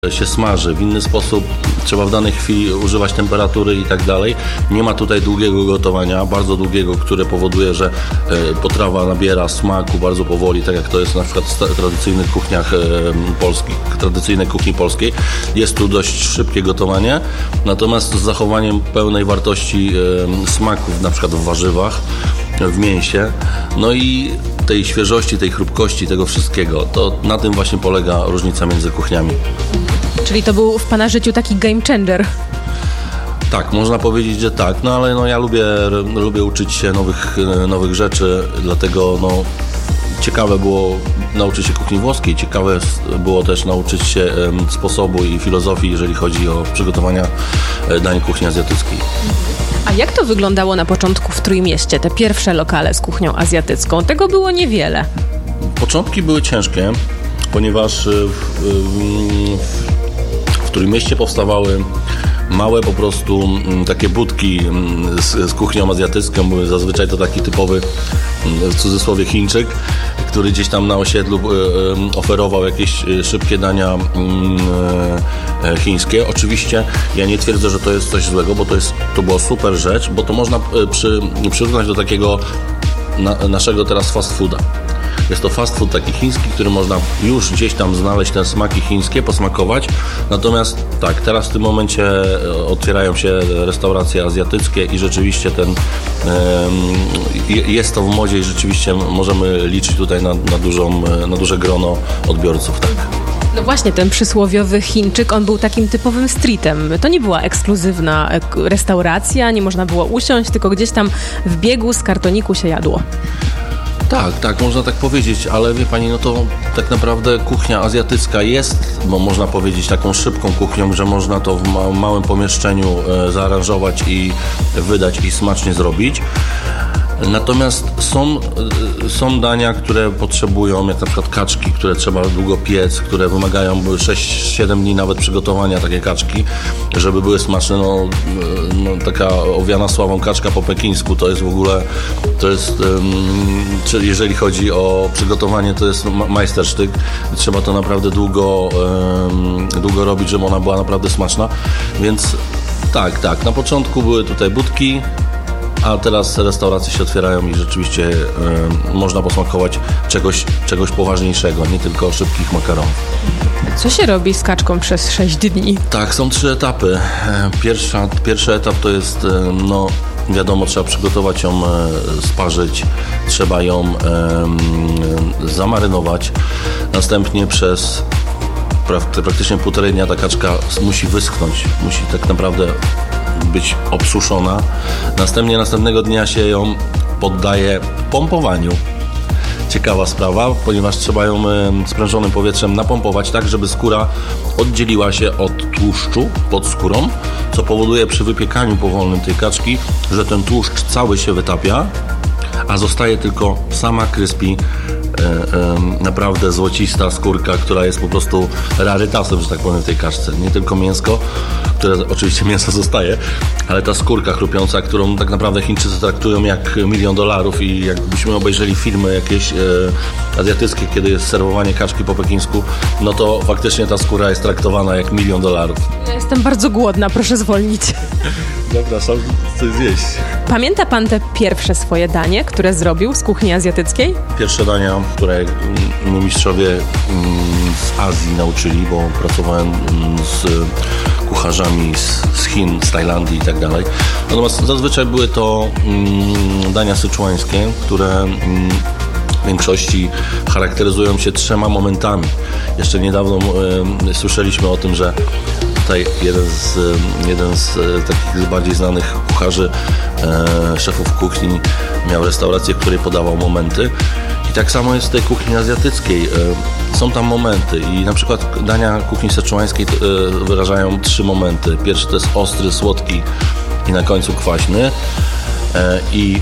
się smaży, w inny sposób trzeba w danej chwili używać temperatury i tak dalej. Nie ma tutaj długiego gotowania, bardzo długiego, które powoduje, że potrawa nabiera smaku bardzo powoli, tak jak to jest na przykład w tradycyjnych kuchniach polskich, tradycyjnej kuchni polskiej. Jest tu dość szybkie gotowanie, natomiast z zachowaniem pełnej wartości smaków, na przykład w warzywach, w mięsie, no i tej świeżości, tej chrupkości, tego wszystkiego. To na tym właśnie polega różnica między kuchniami. Czyli to był w Pana życiu taki game changer? Tak, można powiedzieć, że tak, no ale ja lubię uczyć się nowych rzeczy, dlatego ciekawe było nauczyć się kuchni włoskiej, ciekawe było też nauczyć się sposobu i filozofii, jeżeli chodzi o przygotowania dań kuchni azjatyckiej. A jak to wyglądało na początku w Trójmieście, te pierwsze lokale z kuchnią azjatycką? Tego było niewiele. Początki były ciężkie, ponieważ w Trójmieście powstawały małe po prostu takie budki z kuchnią azjatycką. Były zazwyczaj to taki typowy, w cudzysłowie, Chińczyk, który gdzieś tam na osiedlu oferował jakieś szybkie dania chińskie. Oczywiście ja nie twierdzę, że to jest coś złego, bo to była super rzecz, bo to można przyrównać do takiego naszego teraz fast fooda. Jest to fast food taki chiński, który można już gdzieś tam znaleźć te smaki chińskie, posmakować. Natomiast tak, teraz w tym momencie otwierają się restauracje azjatyckie i rzeczywiście jest to w modzie i rzeczywiście możemy liczyć tutaj na duże grono odbiorców. Tak. No właśnie, ten przysłowiowy Chińczyk, on był takim typowym streetem. To nie była ekskluzywna restauracja, nie można było usiąść, tylko gdzieś tam w biegu z kartoniku się jadło. Tak, można tak powiedzieć, ale wie Pani, to tak naprawdę kuchnia azjatycka jest, bo można powiedzieć, taką szybką kuchnią, że można to w małym pomieszczeniu zaaranżować i wydać i smacznie zrobić. Natomiast są dania, które potrzebują, jak na przykład kaczki, które trzeba długo piec, które wymagają 6-7 dni nawet przygotowania, takie kaczki, żeby były smaczne. Taka owiana sławą kaczka po pekińsku to jest w ogóle, jeżeli chodzi o przygotowanie, to jest majstersztyk. Trzeba to naprawdę długo robić, żeby ona była naprawdę smaczna. Więc tak, na początku były tutaj budki, a teraz restauracje się otwierają i rzeczywiście można posmakować czegoś poważniejszego, nie tylko szybkich makaronów. Co się robi z kaczką przez 6 dni? Tak, są 3 etapy. Pierwszy etap to jest, wiadomo, trzeba przygotować ją, sparzyć, trzeba ją zamarynować. Następnie przez praktycznie 1,5 dnia ta kaczka musi wyschnąć, musi tak naprawdę być obsuszona. Następnego dnia się ją poddaje pompowaniu. Ciekawa sprawa, ponieważ trzeba ją sprężonym powietrzem napompować tak, żeby skóra oddzieliła się od tłuszczu pod skórą, co powoduje przy wypiekaniu powolnym tej kaczki, że ten tłuszcz cały się wytapia, a zostaje tylko sama crispy, naprawdę złocista skórka, która jest po prostu rarytasem, że tak powiem, w tej kaczce. Nie tylko mięsko, które oczywiście mięso zostaje, ale ta skórka chrupiąca, którą tak naprawdę Chińczycy traktują jak $1 milion i jakbyśmy obejrzeli filmy jakieś azjatyckie, kiedy jest serwowanie kaczki po pekińsku, to faktycznie ta skóra jest traktowana jak $1 milion. Ja jestem bardzo głodna, proszę zwolnić. Zapraszam, coś zjeść. Pamięta Pan te pierwsze swoje danie, które zrobił z kuchni azjatyckiej? Pierwsze dania, które mnie mistrzowie z Azji nauczyli, bo pracowałem z kucharzami z Chin, z Tajlandii i tak dalej. Natomiast zazwyczaj były to dania syczuańskie, które w większości charakteryzują się 3 momentami. Jeszcze niedawno słyszeliśmy o tym, że tutaj jeden z takich bardziej znanych kucharzy, szefów kuchni, miał restaurację, w której podawał momenty. I tak samo jest w tej kuchni azjatyckiej. Są tam momenty i na przykład dania kuchni seczuańskiej wyrażają 3 momenty. Pierwszy to jest ostry, słodki i na końcu kwaśny. I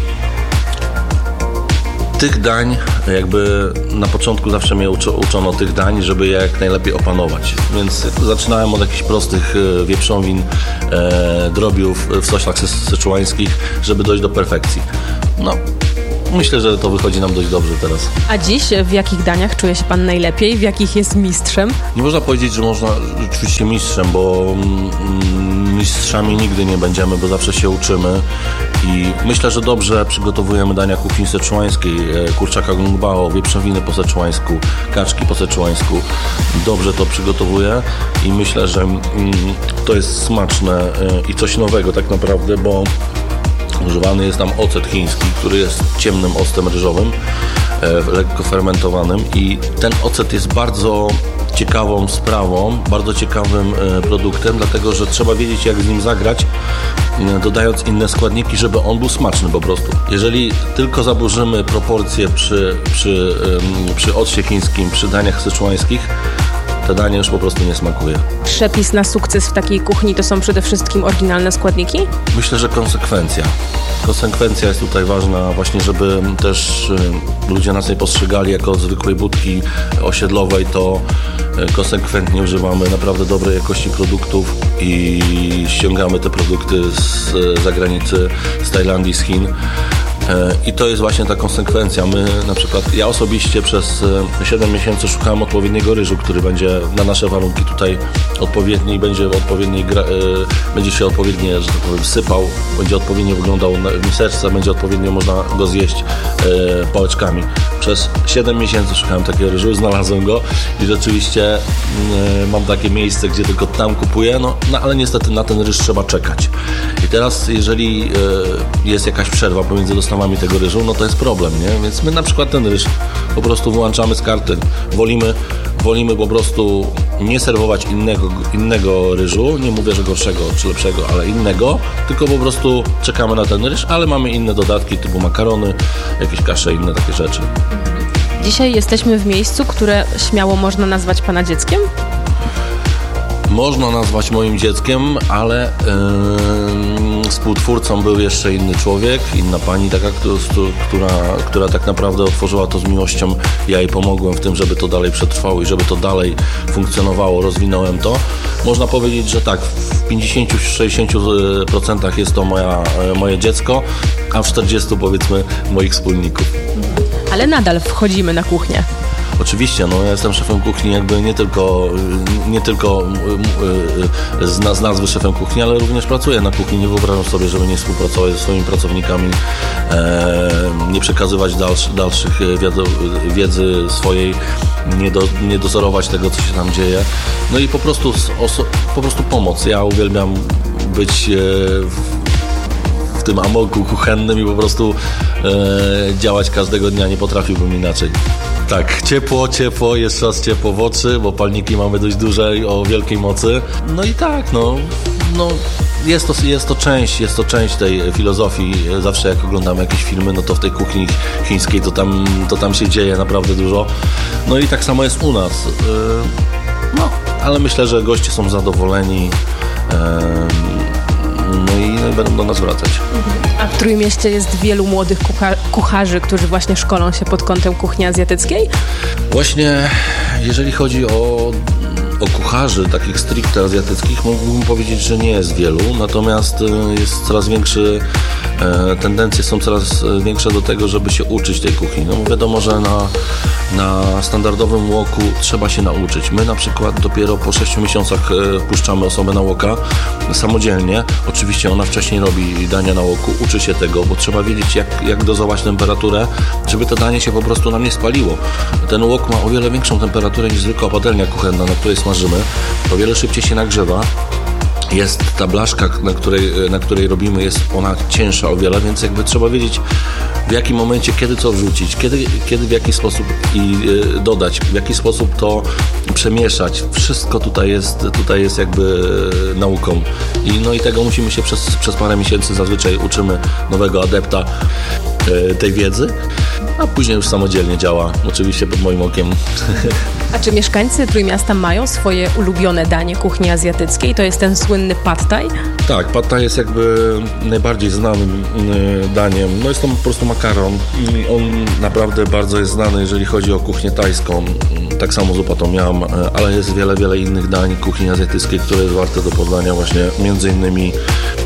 tych dań, jakby na początku zawsze mnie uczono tych dań, żeby je jak najlepiej opanować. Więc zaczynałem od jakichś prostych wieprzowin, drobiów w sosach seczuańskich, żeby dojść do perfekcji. myślę, że to wychodzi nam dość dobrze teraz. A dziś w jakich daniach czuje się pan najlepiej? W jakich jest mistrzem? Nie można powiedzieć, że można czuć się mistrzem, bo mistrzami nigdy nie będziemy, bo zawsze się uczymy i myślę, że dobrze przygotowujemy dania kuchni seczuańskiej, kurczaka gungbao, wieprzowiny po seczuańsku, kaczki po seczuańsku. Dobrze to przygotowuję i myślę, że to jest smaczne i coś nowego tak naprawdę, bo używany jest tam ocet chiński, który jest ciemnym octem ryżowym, lekko fermentowanym i ten ocet jest bardzo ciekawą sprawą, bardzo ciekawym produktem, dlatego że trzeba wiedzieć, jak z nim zagrać, dodając inne składniki, żeby on był smaczny po prostu. Jeżeli tylko zaburzymy proporcje przy occie chińskim, przy daniach syczuańskich, to danie już po prostu nie smakuje. Przepis na sukces w takiej kuchni to są przede wszystkim oryginalne składniki? Myślę, że konsekwencja. Konsekwencja jest tutaj ważna właśnie, żeby też ludzie nas nie postrzegali jako zwykłej budki osiedlowej, to konsekwentnie używamy naprawdę dobrej jakości produktów i ściągamy te produkty z zagranicy, z Tajlandii, z Chin. I to jest właśnie ta konsekwencja. My na przykład, ja osobiście przez 7 miesięcy szukałem odpowiedniego ryżu, który będzie na nasze warunki tutaj odpowiedni i będzie się odpowiednio, że tak powiem, sypał, będzie odpowiednio wyglądał w miseczce, będzie odpowiednio można go zjeść pałeczkami. Przez 7 miesięcy szukałem takiego ryżu, znalazłem go i rzeczywiście mam takie miejsce, gdzie tylko tam kupuję, no ale niestety na ten ryż trzeba czekać. I teraz, jeżeli jest jakaś przerwa pomiędzy dostawami tego ryżu, no to jest problem, nie? Więc my na przykład ten ryż po prostu wyłączamy z karty. Wolimy po prostu nie serwować innego ryżu, nie mówię, że gorszego czy lepszego, ale innego, tylko po prostu czekamy na ten ryż, ale mamy inne dodatki typu makarony, jakieś kasze, inne takie rzeczy. Dzisiaj jesteśmy w miejscu, które śmiało można nazwać pana dzieckiem? Można nazwać moim dzieckiem, ale współtwórcą był jeszcze inny człowiek, inna pani taka, która tak naprawdę otworzyła to z miłością. Ja jej pomogłem w tym, żeby to dalej przetrwało i żeby to dalej funkcjonowało, rozwinąłem to. Można powiedzieć, że tak, w 50-60% jest to moje dziecko, a w 40% powiedzmy moich wspólników. Ale nadal wchodzimy na kuchnię. Oczywiście, no ja jestem szefem kuchni, jakby nie tylko z nazwy szefem kuchni, ale również pracuję na kuchni. Nie wyobrażam sobie, żeby nie współpracować ze swoimi pracownikami, nie przekazywać dalszych wiedzy swojej, nie dozorować tego, co się tam dzieje. No i po prostu pomoc. Ja uwielbiam być w tym amoku kuchennym i po prostu działać każdego dnia. Nie potrafiłbym inaczej. Tak, ciepło, jeszcze raz ciepło w oczy, bo palniki mamy dość duże i o wielkiej mocy. No i tak, no jest to część tej filozofii. Zawsze jak oglądamy jakieś filmy, no to w tej kuchni chińskiej to tam się dzieje naprawdę dużo. No i tak samo jest u nas. No, ale myślę, że goście są zadowoleni. No i będą do nas wracać. A w Trójmieście jest wielu młodych kucharzy, którzy właśnie szkolą się pod kątem kuchni azjatyckiej? Właśnie jeżeli chodzi o kucharzy takich stricte azjatyckich, mógłbym powiedzieć, że nie jest wielu, natomiast jest coraz większy, tendencje są coraz większe do tego, żeby się uczyć tej kuchni. No wiadomo, że na standardowym łoku trzeba się nauczyć. My na przykład dopiero po 6 miesiącach puszczamy osobę na łoka samodzielnie. Oczywiście ona wcześniej robi dania na łoku, uczy się tego, bo trzeba wiedzieć jak dozować temperaturę, żeby to danie się po prostu nam nie spaliło. Ten łok ma o wiele większą temperaturę niż zwykła patelnia kuchenna, na której smażymy. O wiele szybciej się nagrzewa. Jest ta blaszka, na której robimy, jest ona cięższa o wiele, więc jakby trzeba wiedzieć, w jakim momencie, kiedy co wrzucić, kiedy w jaki sposób dodać, w jaki sposób to przemieszać. Wszystko tutaj jest jakby nauką. I tego musimy się przez parę miesięcy zazwyczaj uczymy nowego adepta tej wiedzy, a później już samodzielnie działa, oczywiście pod moim okiem. A czy mieszkańcy Trójmiasta mają swoje ulubione danie kuchni azjatyckiej? To jest ten słynny pad thai? Tak, pad thai jest jakby najbardziej znanym daniem. No jest to po prostu makaron i on naprawdę bardzo jest znany, jeżeli chodzi o kuchnię tajską. Tak samo zupa tom yum, ale jest wiele innych dań kuchni azjatyckiej, które jest warte do poznania właśnie między innymi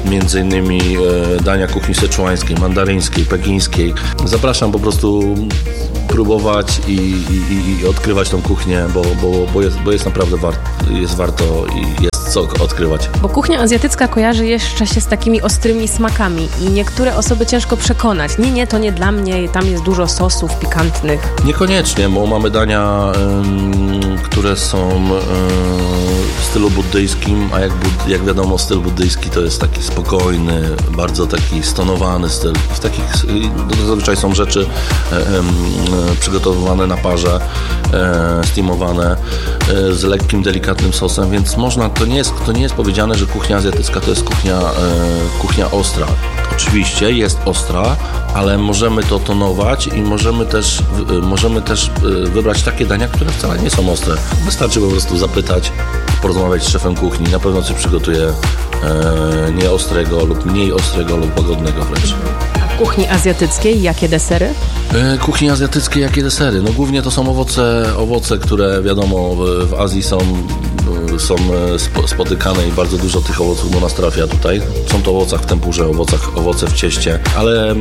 między innymi dania kuchni seczuańskiej, mandaryńskiej, pekińskiej. Zapraszam po prostu próbować i odkrywać tą kuchnię, bo jest naprawdę warto i jest co odkrywać. Bo kuchnia azjatycka kojarzy jeszcze się z takimi ostrymi smakami i niektóre osoby ciężko przekonać. Nie, to nie dla mnie, tam jest dużo sosów pikantnych. Niekoniecznie, bo mamy dania, które są w stylu buddyjskim, a jak wiadomo, styl buddyjski to jest taki spokojny, bardzo taki stonowany styl. Zazwyczaj są rzeczy przygotowywane na parze, steamowane z lekkim, delikatnym sosem, więc to nie jest powiedziane, że kuchnia azjatycka to jest kuchnia ostra. Oczywiście jest ostra, ale możemy to tonować i możemy też wybrać takie dania, które wcale nie są ostre. Wystarczy po prostu zapytać, porozmawiać z szefem kuchni, na pewno coś przygotuje nieostrego lub mniej ostrego lub łagodnego wręcz. A w kuchni azjatyckiej jakie desery? Kuchni azjatyckiej jakie desery? No głównie to są owoce, które wiadomo w Azji są spotykane i bardzo dużo tych owoców do nas trafia tutaj. Są to owoce w tempurze, owoce w cieście, ale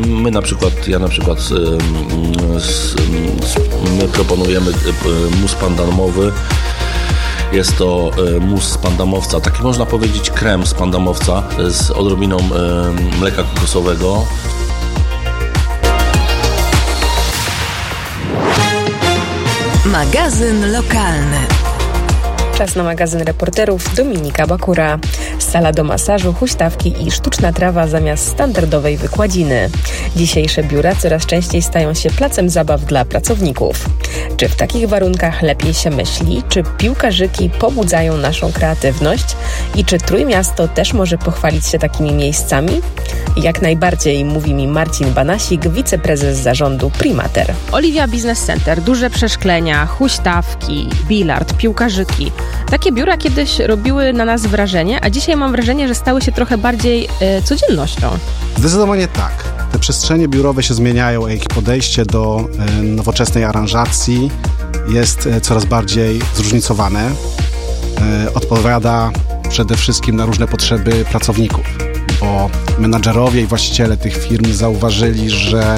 my proponujemy mus pandamowy. Jest to mus z pandamowca, taki można powiedzieć krem z pandamowca z odrobiną mleka kokosowego. Magazyn lokalny. Czas na magazyn reporterów Dominika Bakura. Sala do masażu, huśtawki i sztuczna trawa zamiast standardowej wykładziny. Dzisiejsze biura coraz częściej stają się placem zabaw dla pracowników. Czy w takich warunkach lepiej się myśli? Czy piłkarzyki pobudzają naszą kreatywność? I czy Trójmiasto też może pochwalić się takimi miejscami? Jak najbardziej, mówi mi Marcin Banasik, wiceprezes zarządu Primater. Oliwia Business Center, duże przeszklenia, huśtawki, bilard, piłkarzyki. Takie biura kiedyś robiły na nas wrażenie, a dzisiaj mam wrażenie, że stały się trochę bardziej codziennością. Zdecydowanie tak. Te przestrzenie biurowe się zmieniają, a ich podejście do nowoczesnej aranżacji jest coraz bardziej zróżnicowane. Odpowiada przede wszystkim na różne potrzeby pracowników, bo menadżerowie i właściciele tych firm zauważyli, że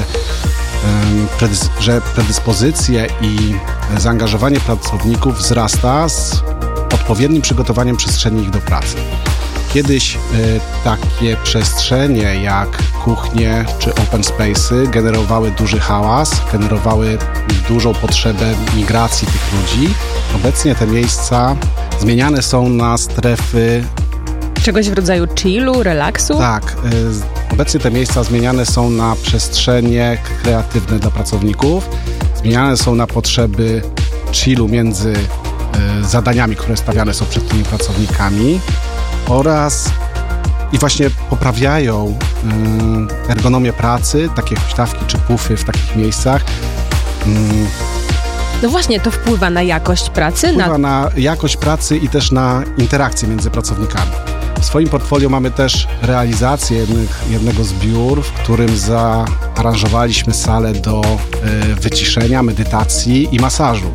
predyspozycje i zaangażowanie pracowników wzrasta z odpowiednim przygotowaniem przestrzeni ich do pracy. Kiedyś takie przestrzenie jak kuchnie czy open space'y generowały duży hałas, generowały dużą potrzebę migracji tych ludzi. Obecnie te miejsca zmieniane są na strefy czegoś w rodzaju chillu, relaksu? Tak. Obecnie te miejsca zmieniane są na przestrzenie kreatywne dla pracowników, zmieniane są na potrzeby chillu między zadaniami, które stawiane są przed tymi pracownikami i właśnie poprawiają ergonomię pracy, takie huśtawki czy pufy w takich miejscach. No właśnie, to wpływa na jakość pracy? Wpływa na jakość pracy i też na interakcję między pracownikami. W swoim portfolio mamy też realizację jednego z biur, w którym zaaranżowaliśmy salę do wyciszenia, medytacji i masażu.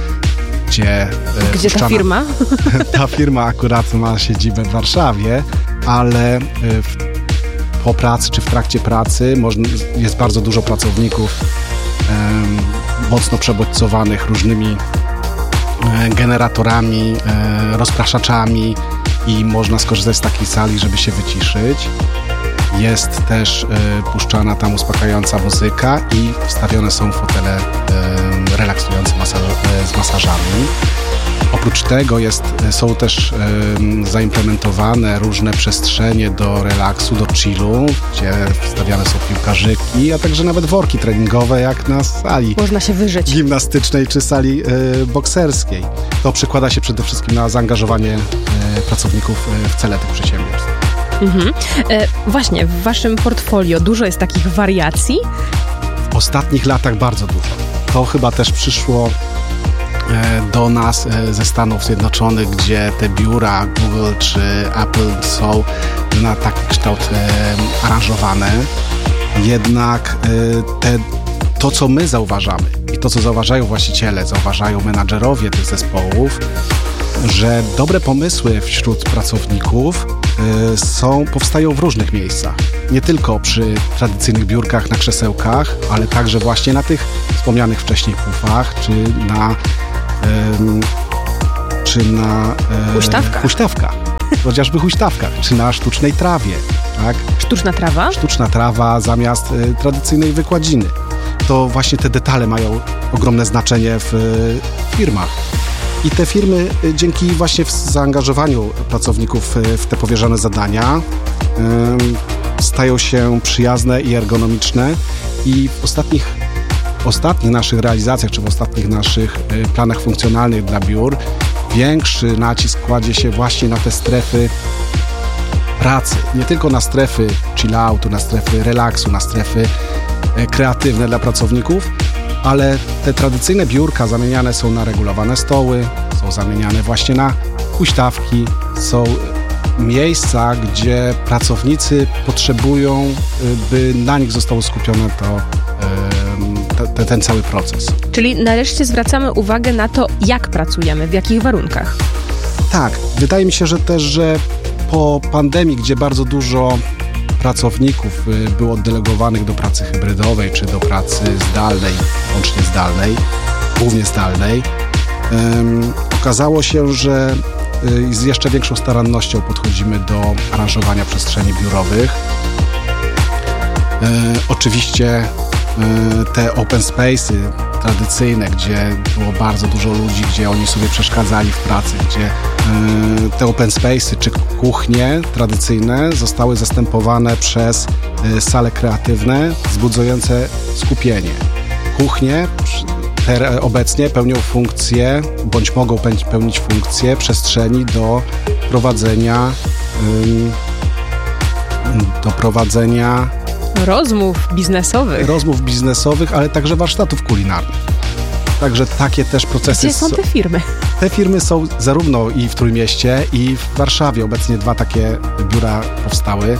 Gdzie ta firma? Ta firma akurat ma siedzibę w Warszawie, ale po pracy czy w trakcie pracy jest bardzo dużo pracowników mocno przebodźcowanych różnymi generatorami, rozpraszaczami i można skorzystać z takiej sali, żeby się wyciszyć. Jest też puszczana tam uspokajająca muzyka i wstawione są fotele relaksujące z masażami. Oprócz tego są też zaimplementowane różne przestrzenie do relaksu, do chillu, gdzie wstawiane są piłkarzyki, a także nawet worki treningowe, jak na sali można się wyżyć gimnastycznej czy sali bokserskiej. To przekłada się przede wszystkim na zaangażowanie pracowników w cele tych przedsiębiorstw. Mhm. Właśnie, w waszym portfolio dużo jest takich wariacji? W ostatnich latach bardzo dużo. To chyba też przyszło do nas ze Stanów Zjednoczonych, gdzie te biura Google czy Apple są na taki kształt aranżowane. Jednak to, co my zauważamy i to, co zauważają właściciele, zauważają menadżerowie tych zespołów, że dobre pomysły wśród pracowników powstają w różnych miejscach. Nie tylko przy tradycyjnych biurkach na krzesełkach, ale także właśnie na tych wspomnianych wcześniej pufach, czy na huśtawkach. Chociażby huśtawkach, czy na sztucznej trawie. Tak? Sztuczna trawa? Sztuczna trawa zamiast tradycyjnej wykładziny. To właśnie te detale mają ogromne znaczenie w firmach. I te firmy dzięki właśnie zaangażowaniu pracowników w te powierzone zadania stają się przyjazne i ergonomiczne i w ostatnich naszych realizacjach, czy w ostatnich naszych planach funkcjonalnych dla biur większy nacisk kładzie się właśnie na te strefy pracy. Nie tylko na strefy chill-outu, na strefy relaksu, na strefy kreatywne dla pracowników, ale te tradycyjne biurka zamieniane są na regulowane stoły, są zamieniane właśnie na huśtawki, są miejsca, gdzie pracownicy potrzebują, by na nich zostało skupione ten cały proces. Czyli nareszcie zwracamy uwagę na to, jak pracujemy, w jakich warunkach. Tak, wydaje mi się, że po pandemii, gdzie bardzo dużo pracowników było oddelegowanych do pracy hybrydowej, czy do pracy zdalnej, łącznie zdalnej, głównie zdalnej, okazało się, że z jeszcze większą starannością podchodzimy do aranżowania przestrzeni biurowych. Oczywiście te open space'y tradycyjne, gdzie było bardzo dużo ludzi, gdzie oni sobie przeszkadzali w pracy, gdzie te open space'y czy kuchnie tradycyjne zostały zastępowane przez sale kreatywne wzbudzające skupienie. Kuchnie obecnie pełnią funkcję, bądź mogą pełnić funkcję przestrzeni do prowadzenia rozmów biznesowych, ale także warsztatów kulinarnych. Także takie też procesy. Gdzie są te firmy? Te firmy są zarówno i w Trójmieście, i w Warszawie. Obecnie 2 takie biura powstały.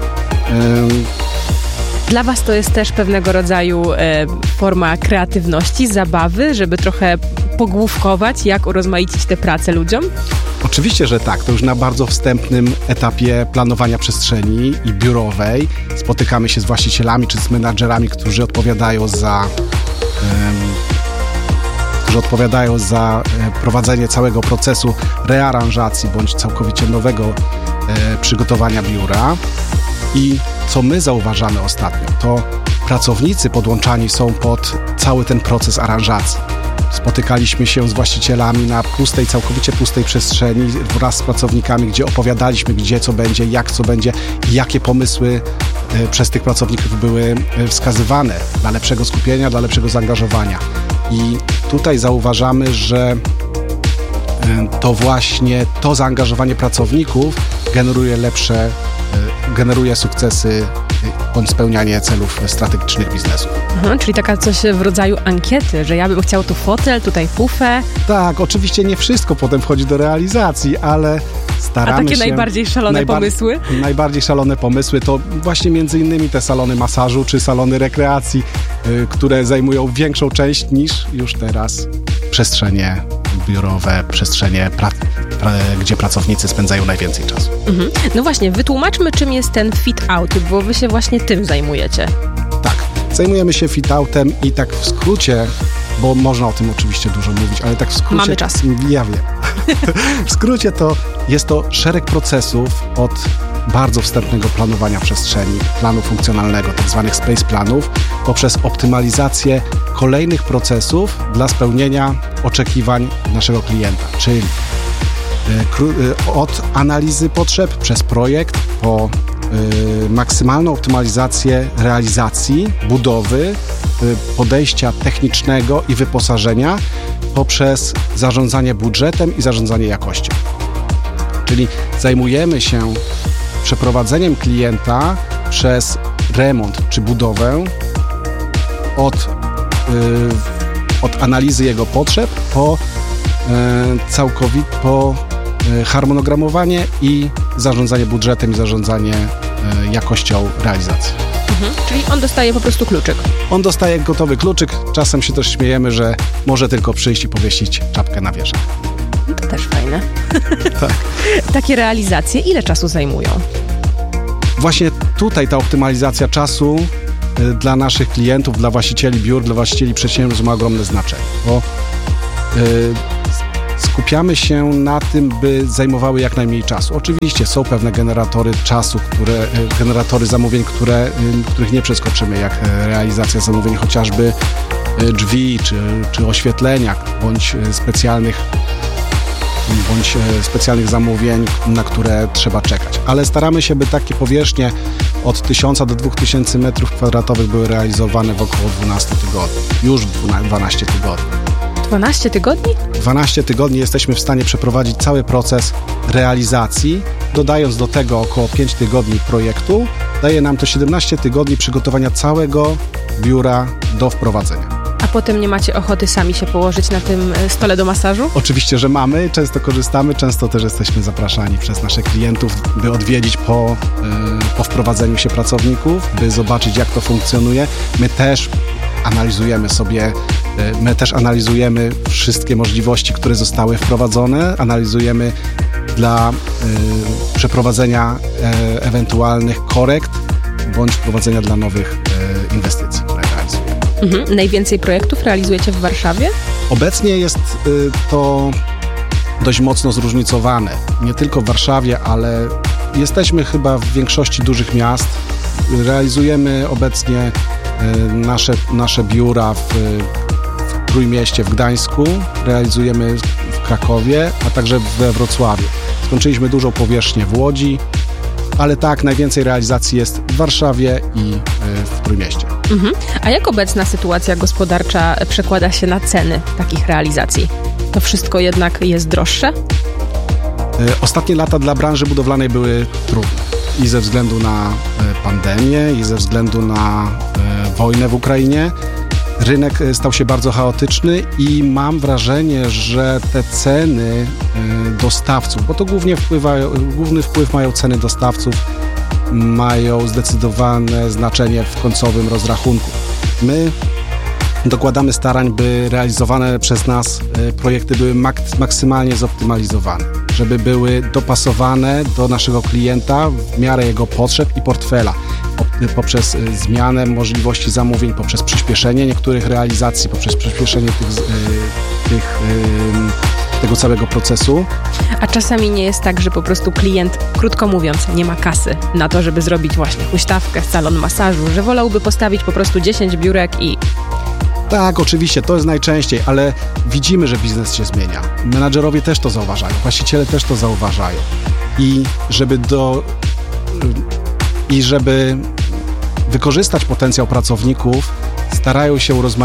Dla Was to jest też pewnego rodzaju forma kreatywności, zabawy, żeby trochę pogłówkować, jak urozmaicić tę pracę ludziom? Oczywiście, że tak. To już na bardzo wstępnym etapie planowania przestrzeni i biurowej spotykamy się z właścicielami czy z menadżerami, którzy odpowiadają za prowadzenie całego procesu rearanżacji bądź całkowicie nowego przygotowania biura. I co my zauważamy ostatnio, to pracownicy podłączani są pod cały ten proces aranżacji. Spotykaliśmy się z właścicielami na całkowicie pustej przestrzeni wraz z pracownikami, gdzie opowiadaliśmy, gdzie co będzie, jak co będzie i jakie pomysły przez tych pracowników były wskazywane dla lepszego skupienia, dla lepszego zaangażowania. I tutaj zauważamy, że to właśnie to zaangażowanie pracowników generuje sukcesy bądź spełnianie celów strategicznych biznesu. Czyli taka coś w rodzaju ankiety, że ja bym chciał tu fotel, tutaj pufę. Tak, oczywiście nie wszystko potem wchodzi do realizacji, ale staramy się... A takie najbardziej szalone pomysły? Najbardziej szalone pomysły to właśnie między innymi te salony masażu czy salony rekreacji, które zajmują większą część niż już teraz przestrzenie biurowe, przestrzenie gdzie pracownicy spędzają najwięcej czasu. No właśnie, wytłumaczmy, czym jest ten fit-out, bo wy się właśnie tym zajmujecie. Tak, zajmujemy się fit-outem i tak w skrócie, bo można o tym oczywiście dużo mówić, ale tak w skrócie... Mamy czas. Ja wiem. W skrócie to jest to szereg procesów od bardzo wstępnego planowania przestrzeni, planu funkcjonalnego, tak zwanych space planów, poprzez optymalizację kolejnych procesów dla spełnienia oczekiwań naszego klienta, czyli od analizy potrzeb przez projekt po maksymalną optymalizację realizacji, budowy, podejścia technicznego i wyposażenia poprzez zarządzanie budżetem i zarządzanie jakością. Czyli zajmujemy się przeprowadzeniem klienta przez remont czy budowę od analizy jego potrzeb po harmonogramowanie i zarządzanie budżetem i zarządzanie jakością realizacji. Czyli on dostaje po prostu kluczyk. On dostaje gotowy kluczyk. Czasem się też śmiejemy, że może tylko przyjść i powiesić czapkę na wieżę. No to Też fajne. Tak. Takie realizacje ile czasu zajmują? Właśnie tutaj ta optymalizacja czasu dla naszych klientów, dla właścicieli biur, dla właścicieli przedsiębiorstw ma ogromne znaczenie, bo skupiamy się na tym, by zajmowały jak najmniej czasu. Oczywiście są pewne generatory czasu, generatory zamówień, których nie przeskoczymy, jak realizacja zamówień chociażby drzwi, czy oświetlenia, bądź specjalnych zamówień, na które trzeba czekać. Ale staramy się, by takie powierzchnie od 1000 do 2000 m2 były realizowane w około 12 tygodni. Już 12 tygodni. 12 tygodni? 12 tygodni jesteśmy w stanie przeprowadzić cały proces realizacji, dodając do tego około 5 tygodni projektu. Daje nam to 17 tygodni przygotowania całego biura do wprowadzenia. A potem nie macie ochoty sami się położyć na tym stole do masażu? Oczywiście, że mamy. Często korzystamy. Często też jesteśmy zapraszani przez naszych klientów, by odwiedzić po wprowadzeniu się pracowników, by zobaczyć, jak to funkcjonuje. My też analizujemy wszystkie możliwości, które zostały wprowadzone. Analizujemy dla przeprowadzenia ewentualnych korekt bądź wprowadzenia dla nowych inwestycji, które realizujemy. Najwięcej projektów realizujecie w Warszawie? Obecnie jest to dość mocno zróżnicowane. Nie tylko w Warszawie, ale jesteśmy chyba w większości dużych miast. Realizujemy obecnie nasze biura w Trójmieście, w Gdańsku, realizujemy w Krakowie, a także we Wrocławiu. Skończyliśmy dużą powierzchnię w Łodzi, ale tak, najwięcej realizacji jest w Warszawie i w Trójmieście. A jak obecna sytuacja gospodarcza przekłada się na ceny takich realizacji? To wszystko jednak jest droższe? Ostatnie lata dla branży budowlanej były trudne. I ze względu na pandemię, i ze względu na wojnę w Ukrainie. Rynek stał się bardzo chaotyczny i mam wrażenie, że te ceny dostawców, bo to główny wpływ mają ceny dostawców, mają zdecydowane znaczenie w końcowym rozrachunku. My dokładamy starań, by realizowane przez nas projekty były maksymalnie zoptymalizowane, żeby były dopasowane do naszego klienta w miarę jego potrzeb i portfela, poprzez zmianę możliwości zamówień, poprzez przyspieszenie niektórych realizacji, poprzez przyspieszenie tego całego procesu. A czasami nie jest tak, że po prostu klient, krótko mówiąc, nie ma kasy na to, żeby zrobić właśnie huśtawkę, salon masażu, że wolałby postawić po prostu 10 biurek i... Tak, oczywiście, to jest najczęściej, ale widzimy, że biznes się zmienia. Menadżerowie też to zauważają, właściciele też to zauważają. I żeby wykorzystać potencjał pracowników, starają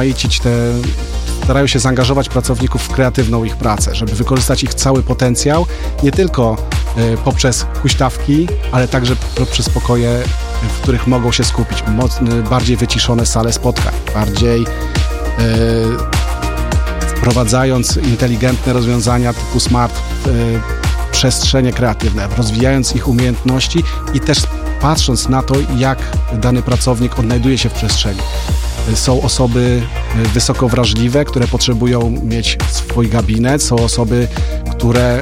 się zaangażować pracowników w kreatywną ich pracę, żeby wykorzystać ich cały potencjał, nie tylko poprzez huśtawki, ale także poprzez pokoje, w których mogą się skupić, bardziej wyciszone sale spotkań, bardziej wprowadzając inteligentne rozwiązania typu smart, przestrzenie kreatywne, rozwijając ich umiejętności i też patrząc na to, jak dany pracownik odnajduje się w przestrzeni. Są osoby wysoko wrażliwe, które potrzebują mieć swój gabinet, są osoby, które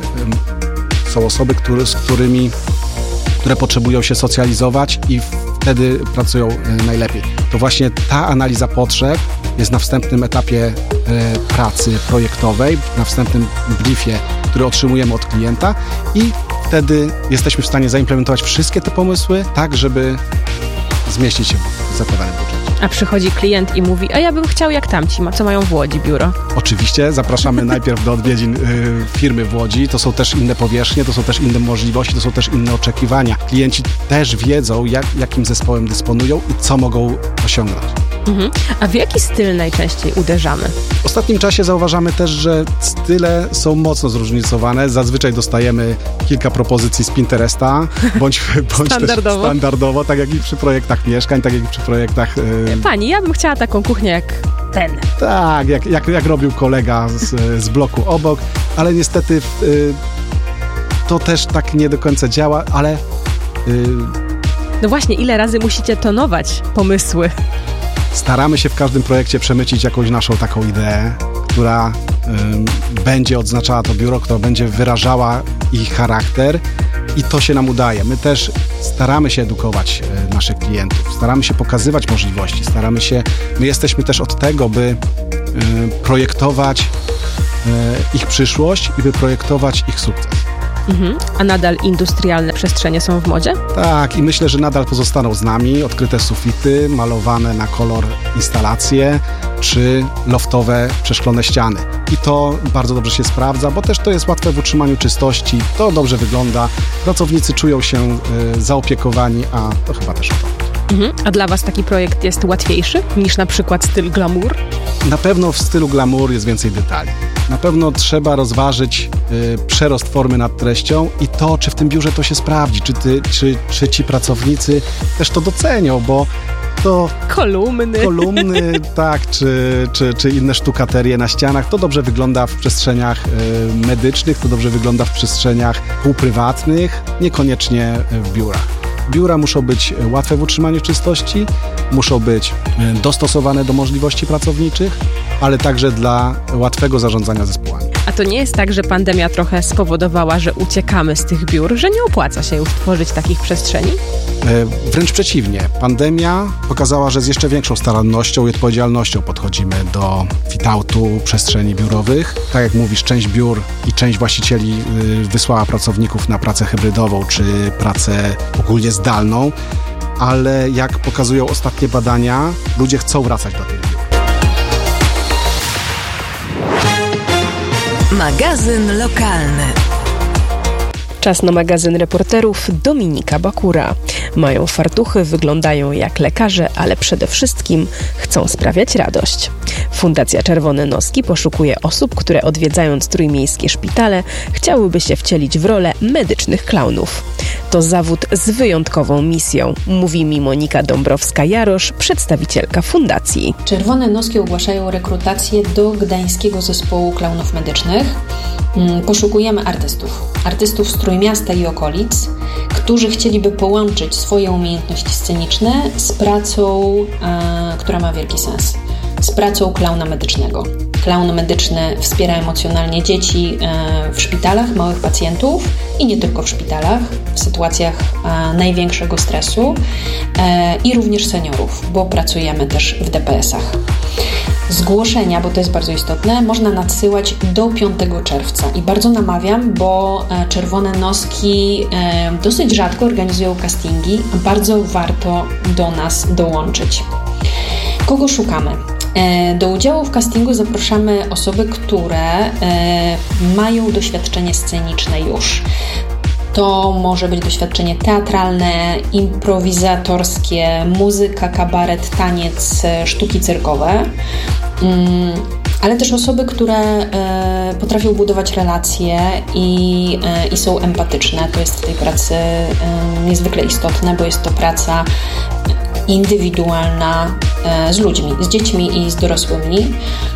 potrzebują się socjalizować i wtedy pracują najlepiej. To właśnie ta analiza potrzeb jest na wstępnym etapie pracy projektowej, na wstępnym briefie, który otrzymujemy od klienta i wtedy jesteśmy w stanie zaimplementować wszystkie te pomysły tak, żeby zmieścić się w zakładanym budżecie. A przychodzi klient i mówi, a ja bym chciał jak tamci, co mają w Łodzi biuro. Oczywiście, zapraszamy najpierw do odwiedzin firmy w Łodzi. To są też inne powierzchnie, to są też inne możliwości, to są też inne oczekiwania. Klienci też wiedzą, jakim zespołem dysponują i co mogą osiągnąć. A w jaki styl najczęściej uderzamy? W ostatnim czasie zauważamy też, że style są mocno zróżnicowane. Zazwyczaj dostajemy kilka propozycji z Pinteresta, bądź standardowo. Też standardowo, tak jak i przy projektach mieszkań, tak jak i przy projektach... Pani, ja bym chciała taką kuchnię jak ten. Tak, jak robił kolega z bloku obok, ale niestety to też tak nie do końca działa, ale... No właśnie, ile razy musicie tonować pomysły? Staramy się w każdym projekcie przemycić jakąś naszą taką ideę, która będzie odznaczała to biuro, która będzie wyrażała ich charakter i to się nam udaje. My też staramy się edukować naszych klientów, staramy się pokazywać możliwości, my jesteśmy też od tego, by projektować ich przyszłość i by projektować ich sukces. A nadal industrialne przestrzenie są w modzie? Tak, i myślę, że nadal pozostaną z nami odkryte sufity, malowane na kolor instalacje, czy loftowe przeszklone ściany. I to bardzo dobrze się sprawdza, bo też to jest łatwe w utrzymaniu czystości, to dobrze wygląda, pracownicy czują się zaopiekowani, a to chyba też o to. A dla Was taki projekt jest łatwiejszy niż na przykład styl glamour? Na pewno w stylu glamour jest więcej detali. Na pewno trzeba rozważyć przerost formy nad treścią i to, czy w tym biurze to się sprawdzi, czy ci pracownicy też to docenią, bo to kolumny tak, czy inne sztukaterie na ścianach, to dobrze wygląda w przestrzeniach medycznych, to dobrze wygląda w przestrzeniach półprywatnych, niekoniecznie w biurach. Biura muszą być łatwe w utrzymaniu czystości, muszą być dostosowane do możliwości pracowniczych, ale także dla łatwego zarządzania zespołami. A to nie jest tak, że pandemia trochę spowodowała, że uciekamy z tych biur, że nie opłaca się już tworzyć takich przestrzeni? Wręcz przeciwnie. Pandemia pokazała, że z jeszcze większą starannością i odpowiedzialnością podchodzimy do fit-outu przestrzeni biurowych. Tak jak mówisz, część biur i część właścicieli wysłała pracowników na pracę hybrydową czy pracę ogólnie zdalną, ale jak pokazują ostatnie badania, ludzie chcą wracać do tych biur. Magazyn lokalny. Czas na magazyn reporterów Dominika Bakura. Mają fartuchy, wyglądają jak lekarze, ale przede wszystkim chcą sprawiać radość. Fundacja Czerwone Noski poszukuje osób, które odwiedzając trójmiejskie szpitale chciałyby się wcielić w rolę medycznych klaunów. To zawód z wyjątkową misją, mówi mi Monika Dąbrowska-Jarosz, przedstawicielka fundacji. Czerwone Noski ogłaszają rekrutację do Gdańskiego Zespołu Klaunów Medycznych. Poszukujemy artystów z Trójmiasta i okolic, którzy chcieliby połączyć swoje umiejętności sceniczne z pracą, która ma wielki sens, z pracą klauna medycznego. Klaun medyczny wspiera emocjonalnie dzieci w szpitalach, małych pacjentów i nie tylko w szpitalach, w sytuacjach największego stresu i również seniorów, bo pracujemy też w DPS-ach. Zgłoszenia, bo to jest bardzo istotne, można nadsyłać do 5 czerwca i bardzo namawiam, bo Czerwone Noski dosyć rzadko organizują castingi, bardzo warto do nas dołączyć. Kogo szukamy? Do udziału w castingu zapraszamy osoby, które mają doświadczenie sceniczne już. To może być doświadczenie teatralne, improwizatorskie, muzyka, kabaret, taniec, sztuki cyrkowe, ale też osoby, które potrafią budować relacje i są empatyczne. To jest w tej pracy niezwykle istotne, bo jest to praca indywidualna z ludźmi, z dziećmi i z dorosłymi.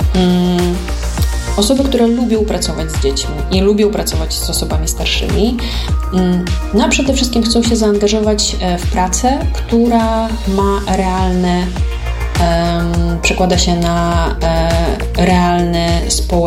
Osoby, które lubią pracować z dziećmi i lubią pracować z osobami starszymi, no a przede wszystkim chcą się zaangażować w pracę, która ma realne, przekłada się na realne,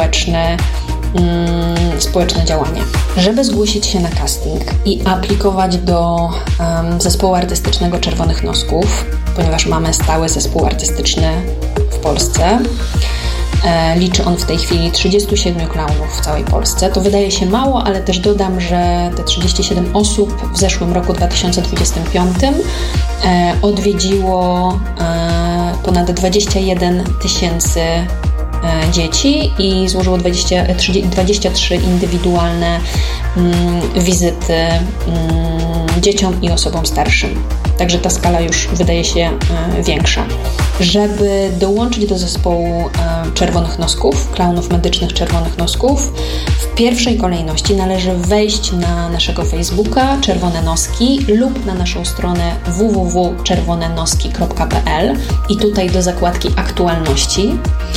społeczne działanie. Żeby zgłosić się na casting i aplikować do zespołu artystycznego Czerwonych Nosków, ponieważ mamy stały zespół artystyczny w Polsce, liczy on w tej chwili 37 klaunów w całej Polsce. To wydaje się mało, ale też dodam, że te 37 osób w zeszłym roku 2025 odwiedziło ponad 21 tysięcy dzieci i złożyło 23 indywidualne wizyty dzieciom i osobom starszym. Także ta skala już wydaje się większa. Żeby dołączyć do zespołu Czerwonych Nosków, klaunów medycznych Czerwonych Nosków, w pierwszej kolejności należy wejść na naszego Facebooka Czerwone Noski lub na naszą stronę www.czerwonenoski.pl i tutaj do zakładki aktualności.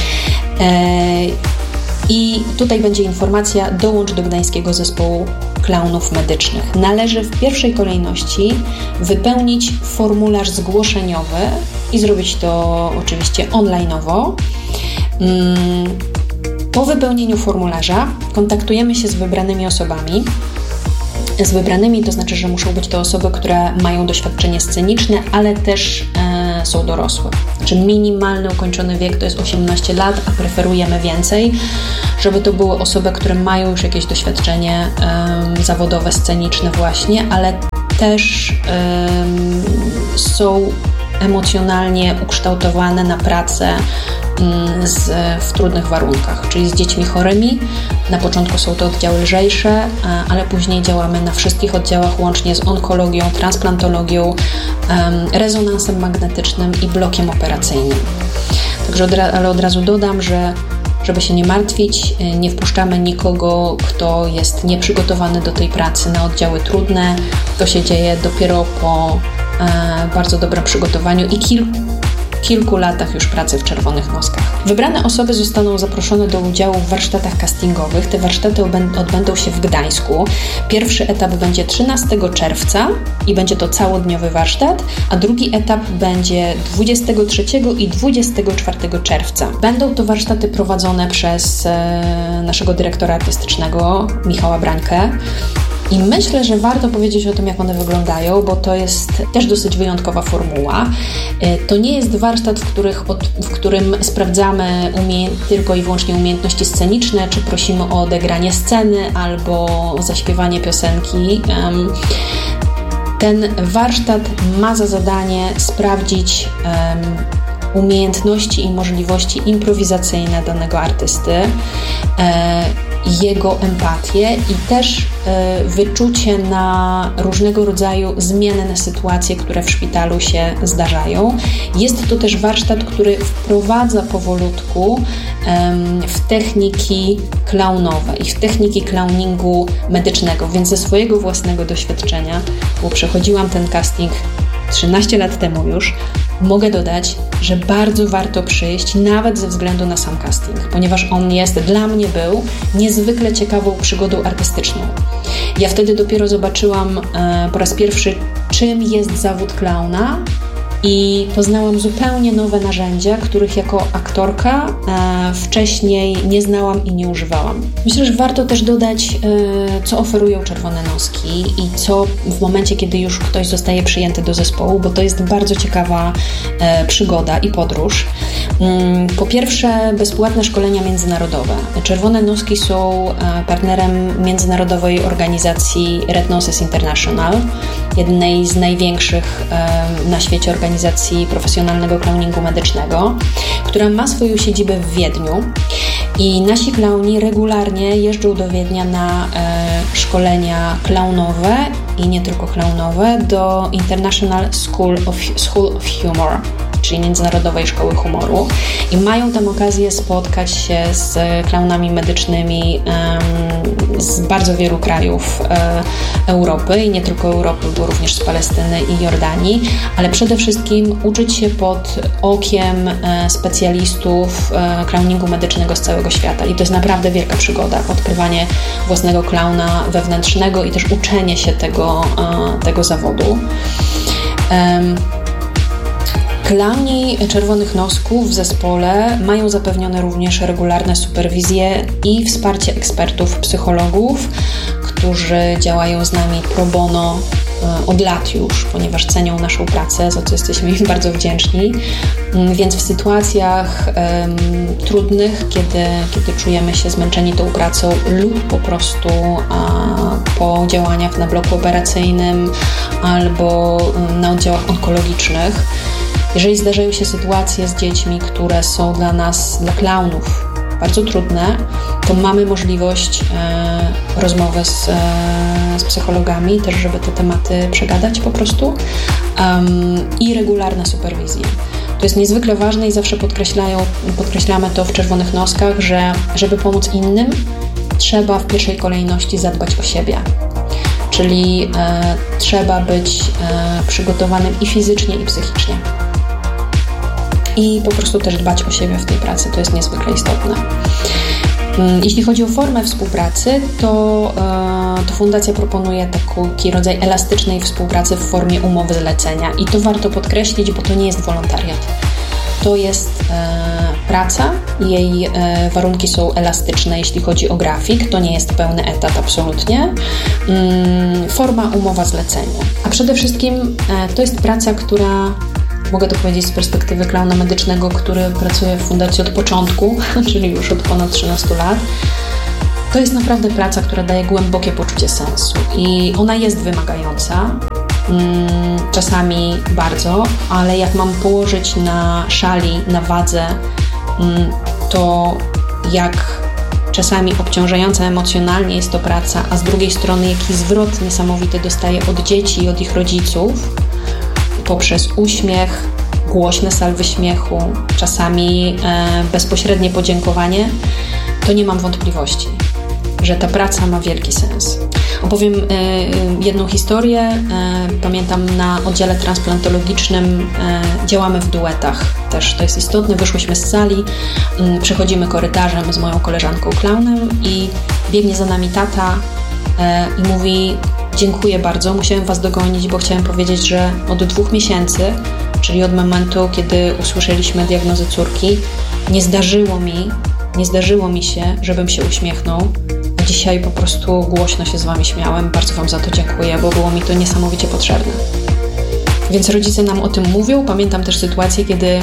I tutaj będzie informacja: dołącz do Gdańskiego Zespołu Klaunów Medycznych. Należy w pierwszej kolejności wypełnić formularz zgłoszeniowy i zrobić to oczywiście online'owo. Po wypełnieniu formularza kontaktujemy się z wybranymi osobami. Z wybranymi to znaczy, że muszą być to osoby, które mają doświadczenie sceniczne, ale też są dorosłe. Znaczy minimalny ukończony wiek to jest 18 lat, a preferujemy więcej, żeby to były osoby, które mają już jakieś doświadczenie zawodowe, sceniczne właśnie, ale też są emocjonalnie ukształtowane na pracę w trudnych warunkach, czyli z dziećmi chorymi. Na początku są to oddziały lżejsze, ale później działamy na wszystkich oddziałach, łącznie z onkologią, transplantologią, rezonansem magnetycznym i blokiem operacyjnym. Także ale od razu dodam, że żeby się nie martwić, nie wpuszczamy nikogo, kto jest nieprzygotowany do tej pracy na oddziały trudne. To się dzieje dopiero po bardzo dobrym przygotowaniu i kilku latach już pracy w Czerwonych Noskach. Wybrane osoby zostaną zaproszone do udziału w warsztatach castingowych. Te warsztaty odbędą się w Gdańsku. Pierwszy etap będzie 13 czerwca i będzie to całodniowy warsztat, a drugi etap będzie 23 i 24 czerwca. Będą to warsztaty prowadzone przez naszego dyrektora artystycznego, Michała Brańkę. I myślę, że warto powiedzieć o tym, jak one wyglądają, bo to jest też dosyć wyjątkowa formuła. To nie jest warsztat, w którym sprawdzamy tylko i wyłącznie umiejętności sceniczne, czy prosimy o odegranie sceny albo zaśpiewanie piosenki. Ten warsztat ma za zadanie sprawdzić umiejętności i możliwości improwizacyjne danego artysty, jego empatię i też wyczucie na różnego rodzaju zmienne sytuacje, które w szpitalu się zdarzają. Jest to też warsztat, który wprowadza powolutku w techniki klaunowe i w techniki clowningu medycznego, więc ze swojego własnego doświadczenia, bo przechodziłam ten casting 13 lat temu już, mogę dodać, że bardzo warto przyjść nawet ze względu na sam casting, ponieważ on dla mnie był niezwykle ciekawą przygodą artystyczną. Ja wtedy dopiero zobaczyłam po raz pierwszy, czym jest zawód klauna i poznałam zupełnie nowe narzędzia, których jako aktorka wcześniej nie znałam i nie używałam. Myślę, że warto też dodać, co oferują Czerwone Noski i co w momencie, kiedy już ktoś zostaje przyjęty do zespołu, bo to jest bardzo ciekawa przygoda i podróż. Po pierwsze, bezpłatne szkolenia międzynarodowe. Czerwone Noski są partnerem międzynarodowej organizacji Red Noses International, jednej z największych na świecie organizacji profesjonalnego clowningu medycznego, która ma swoją siedzibę w Wiedniu i nasi klauni regularnie jeżdżą do Wiednia na szkolenia klaunowe i nie tylko klaunowe do International School of Humor, czyli Międzynarodowej Szkoły Humoru i mają tam okazję spotkać się z klaunami medycznymi z bardzo wielu krajów Europy i nie tylko Europy, bo również z Palestyny i Jordanii, ale przede wszystkim uczyć się pod okiem specjalistów clowningu medycznego z całego świata i to jest naprawdę wielka przygoda, odkrywanie własnego klauna wewnętrznego i też uczenie się tego zawodu. Klauni Czerwonych Nosków w zespole mają zapewnione również regularne superwizje i wsparcie ekspertów, psychologów, którzy działają z nami pro bono od lat już, ponieważ cenią naszą pracę, za co jesteśmy im bardzo wdzięczni. Więc w sytuacjach trudnych, kiedy czujemy się zmęczeni tą pracą lub po prostu po działaniach na bloku operacyjnym albo na oddziałach onkologicznych, jeżeli zdarzają się sytuacje z dziećmi, które są dla nas, dla klaunów, bardzo trudne, to mamy możliwość rozmowy z psychologami, też żeby te tematy przegadać po prostu i regularna superwizja. To jest niezwykle ważne i zawsze podkreślamy to w Czerwonych Noskach, że żeby pomóc innym, trzeba w pierwszej kolejności zadbać o siebie. Czyli trzeba być przygotowanym i fizycznie, i psychicznie. I po prostu też dbać o siebie w tej pracy, to jest niezwykle istotne. Jeśli chodzi o formę współpracy, to fundacja proponuje taki rodzaj elastycznej współpracy w formie umowy zlecenia i to warto podkreślić, bo to nie jest wolontariat. to jest praca. Jej warunki są elastyczne, jeśli chodzi o grafik. To nie jest pełny etat, absolutnie. Forma umowa zlecenia. A przede wszystkim to jest praca, która, mogę to powiedzieć z perspektywy klauna medycznego, który pracuje w fundacji od początku, czyli już od ponad 13 lat. To jest naprawdę praca, która daje głębokie poczucie sensu i ona jest wymagająca, czasami bardzo, ale jak mam położyć na szali, na wadze, to jak czasami obciążająca emocjonalnie jest to praca, a z drugiej strony jaki zwrot niesamowity dostaję od dzieci i od ich rodziców poprzez uśmiech, głośne salwy śmiechu, czasami bezpośrednie podziękowanie, to nie mam wątpliwości, że ta praca ma wielki sens. Opowiem jedną historię. Pamiętam, na oddziale transplantologicznym działamy w duetach. Też to jest istotne. Wyszłyśmy z sali, przechodzimy korytarzem z moją koleżanką klaunem i biegnie za nami tata i mówi: dziękuję bardzo, musiałem was dogonić, bo chciałem powiedzieć, że od 2 miesięcy, czyli od momentu, kiedy usłyszeliśmy diagnozę córki, nie zdarzyło mi się, żebym się uśmiechnął. Dzisiaj po prostu głośno się z wami śmiałem. Bardzo wam za to dziękuję, bo było mi to niesamowicie potrzebne. Więc rodzice nam o tym mówią. Pamiętam też sytuację, kiedy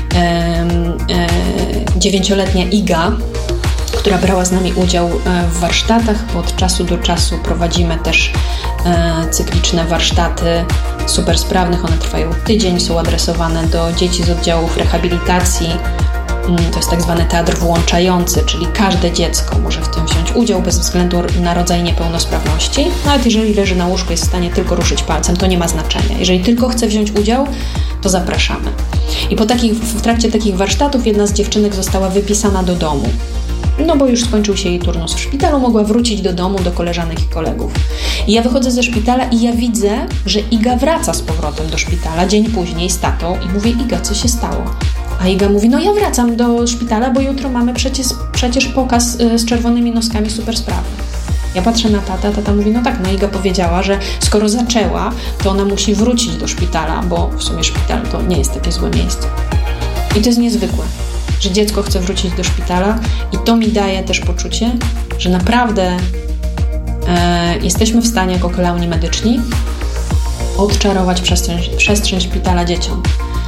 9-letnia Iga, która brała z nami udział w warsztatach, bo od czasu do czasu prowadzimy też cykliczne warsztaty supersprawnych. One trwają tydzień, są adresowane do dzieci z oddziałów rehabilitacji. To jest tak zwany teatr włączający, czyli każde dziecko może w tym wziąć udział bez względu na rodzaj niepełnosprawności. Nawet jeżeli leży na łóżku, jest w stanie tylko ruszyć palcem, to nie ma znaczenia. Jeżeli tylko chce wziąć udział, to zapraszamy. I w trakcie takich warsztatów jedna z dziewczynek została wypisana do domu. No bo już skończył się jej turnus w szpitalu, mogła wrócić do domu, do koleżanek i kolegów. I ja wychodzę ze szpitala i ja widzę, że Iga wraca z powrotem do szpitala dzień później z tatą i mówię: Iga, co się stało? A Iga mówi: no ja wracam do szpitala, bo jutro mamy przecież pokaz z czerwonymi noskami supersprawnych. Ja patrzę na tata mówi: no tak, no Iga powiedziała, że skoro zaczęła, to ona musi wrócić do szpitala, bo w sumie szpital to nie jest takie złe miejsce. I to jest niezwykłe, że dziecko chce wrócić do szpitala i to mi daje też poczucie, że naprawdę jesteśmy w stanie jako klauni medyczni odczarować przestrzeń szpitala dzieciom,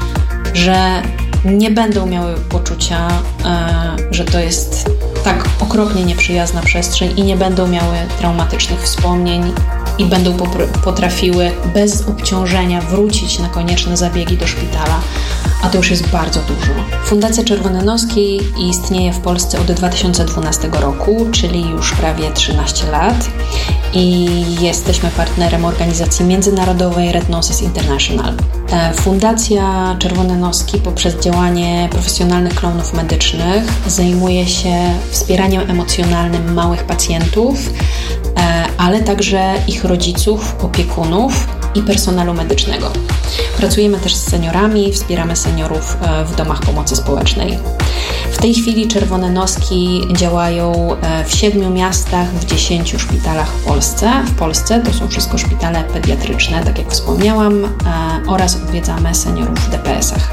że nie będą miały poczucia, że to jest tak okropnie nieprzyjazna przestrzeń i nie będą miały traumatycznych wspomnień i będą potrafiły bez obciążenia wrócić na konieczne zabiegi do szpitala, a to już jest bardzo dużo. Fundacja Czerwone Noski istnieje w Polsce od 2012 roku, czyli już prawie 13 lat i jesteśmy partnerem organizacji międzynarodowej Red Noses International. Fundacja Czerwone Noski poprzez działanie profesjonalnych klaunów medycznych zajmuje się wspieraniem emocjonalnym małych pacjentów, ale także ich rodziców, opiekunów i personelu medycznego. Pracujemy też z seniorami, wspieramy seniorów w domach pomocy społecznej. W tej chwili Czerwone Noski działają w 7 miastach, w 10 szpitalach w Polsce. To są wszystko szpitale pediatryczne, tak jak wspomniałam, oraz odwiedzamy seniorów w DPS-ach.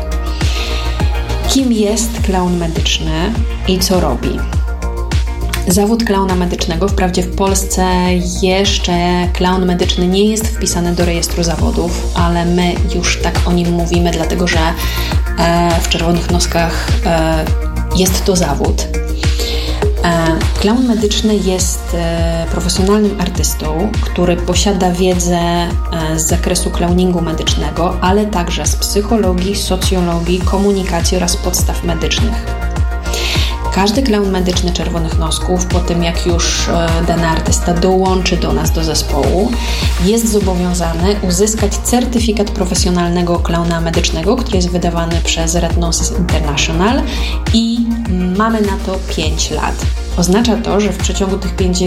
Kim jest klaun medyczny i co robi? Zawód klauna medycznego, wprawdzie w Polsce jeszcze klaun medyczny nie jest wpisany do rejestru zawodów, ale my już tak o nim mówimy, dlatego że w Czerwonych Noskach jest to zawód. Klaun medyczny jest profesjonalnym artystą, który posiada wiedzę z zakresu klauningu medycznego, ale także z psychologii, socjologii, komunikacji oraz podstaw medycznych. Każdy klaun medyczny Czerwonych Nosków, po tym jak już dany artysta dołączy do nas do zespołu, jest zobowiązany uzyskać certyfikat profesjonalnego klauna medycznego, który jest wydawany przez Red Noses International i mamy na to 5 lat. Oznacza to, że w przeciągu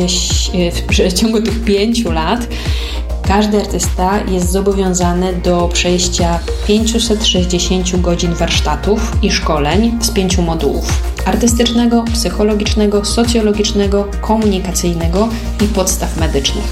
tych 5 lat każdy artysta jest zobowiązany do przejścia 560 godzin warsztatów i szkoleń z 5 modułów: artystycznego, psychologicznego, socjologicznego, komunikacyjnego i podstaw medycznych.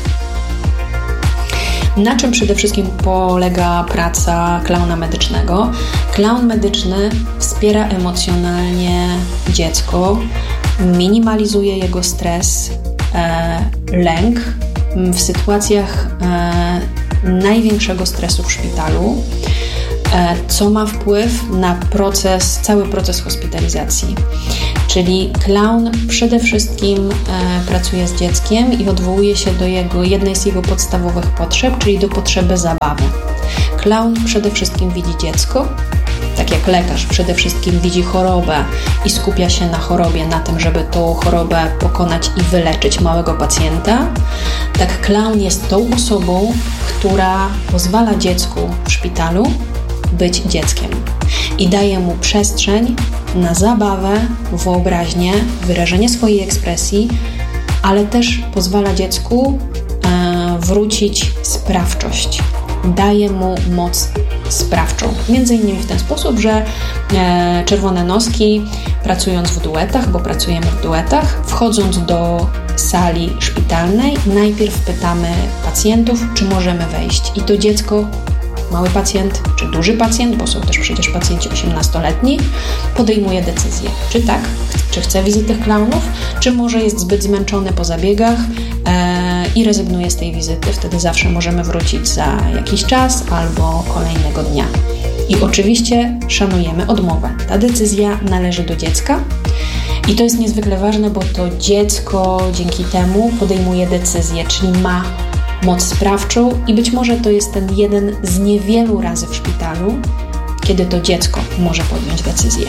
Na czym przede wszystkim polega praca klauna medycznego? Klaun medyczny wspiera emocjonalnie dziecko, minimalizuje jego stres, lęk w sytuacjach największego stresu w szpitalu, co ma wpływ na cały proces hospitalizacji. Czyli klaun przede wszystkim pracuje z dzieckiem i odwołuje się do jednej z jego podstawowych potrzeb, czyli do potrzeby zabawy. Klaun przede wszystkim widzi dziecko, tak jak lekarz przede wszystkim widzi chorobę i skupia się na chorobie, na tym, żeby tą chorobę pokonać i wyleczyć małego pacjenta. Tak klaun jest tą osobą, która pozwala dziecku w szpitalu być dzieckiem i daje mu przestrzeń na zabawę, wyobraźnię, wyrażenie swojej ekspresji, ale też pozwala dziecku wrócić sprawczość. Daje mu moc sprawczą. Między innymi w ten sposób, że Czerwone Noski, pracując w duetach, bo pracujemy w duetach, wchodząc do sali szpitalnej, najpierw pytamy pacjentów, czy możemy wejść. I to dziecko, mały pacjent czy duży pacjent, bo są też przecież pacjenci 18-letni, podejmuje decyzję, czy tak, czy chce wizyty klaunów, czy może jest zbyt zmęczony po zabiegach i rezygnuje z tej wizyty. Wtedy zawsze możemy wrócić za jakiś czas albo kolejnego dnia. I oczywiście szanujemy odmowę. Ta decyzja należy do dziecka i to jest niezwykle ważne, bo to dziecko dzięki temu podejmuje decyzję, czyli ma moc sprawczą i być może to jest ten jeden z niewielu razy w szpitalu, kiedy to dziecko może podjąć decyzję.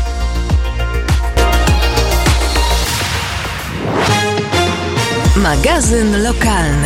Magazyn lokalny.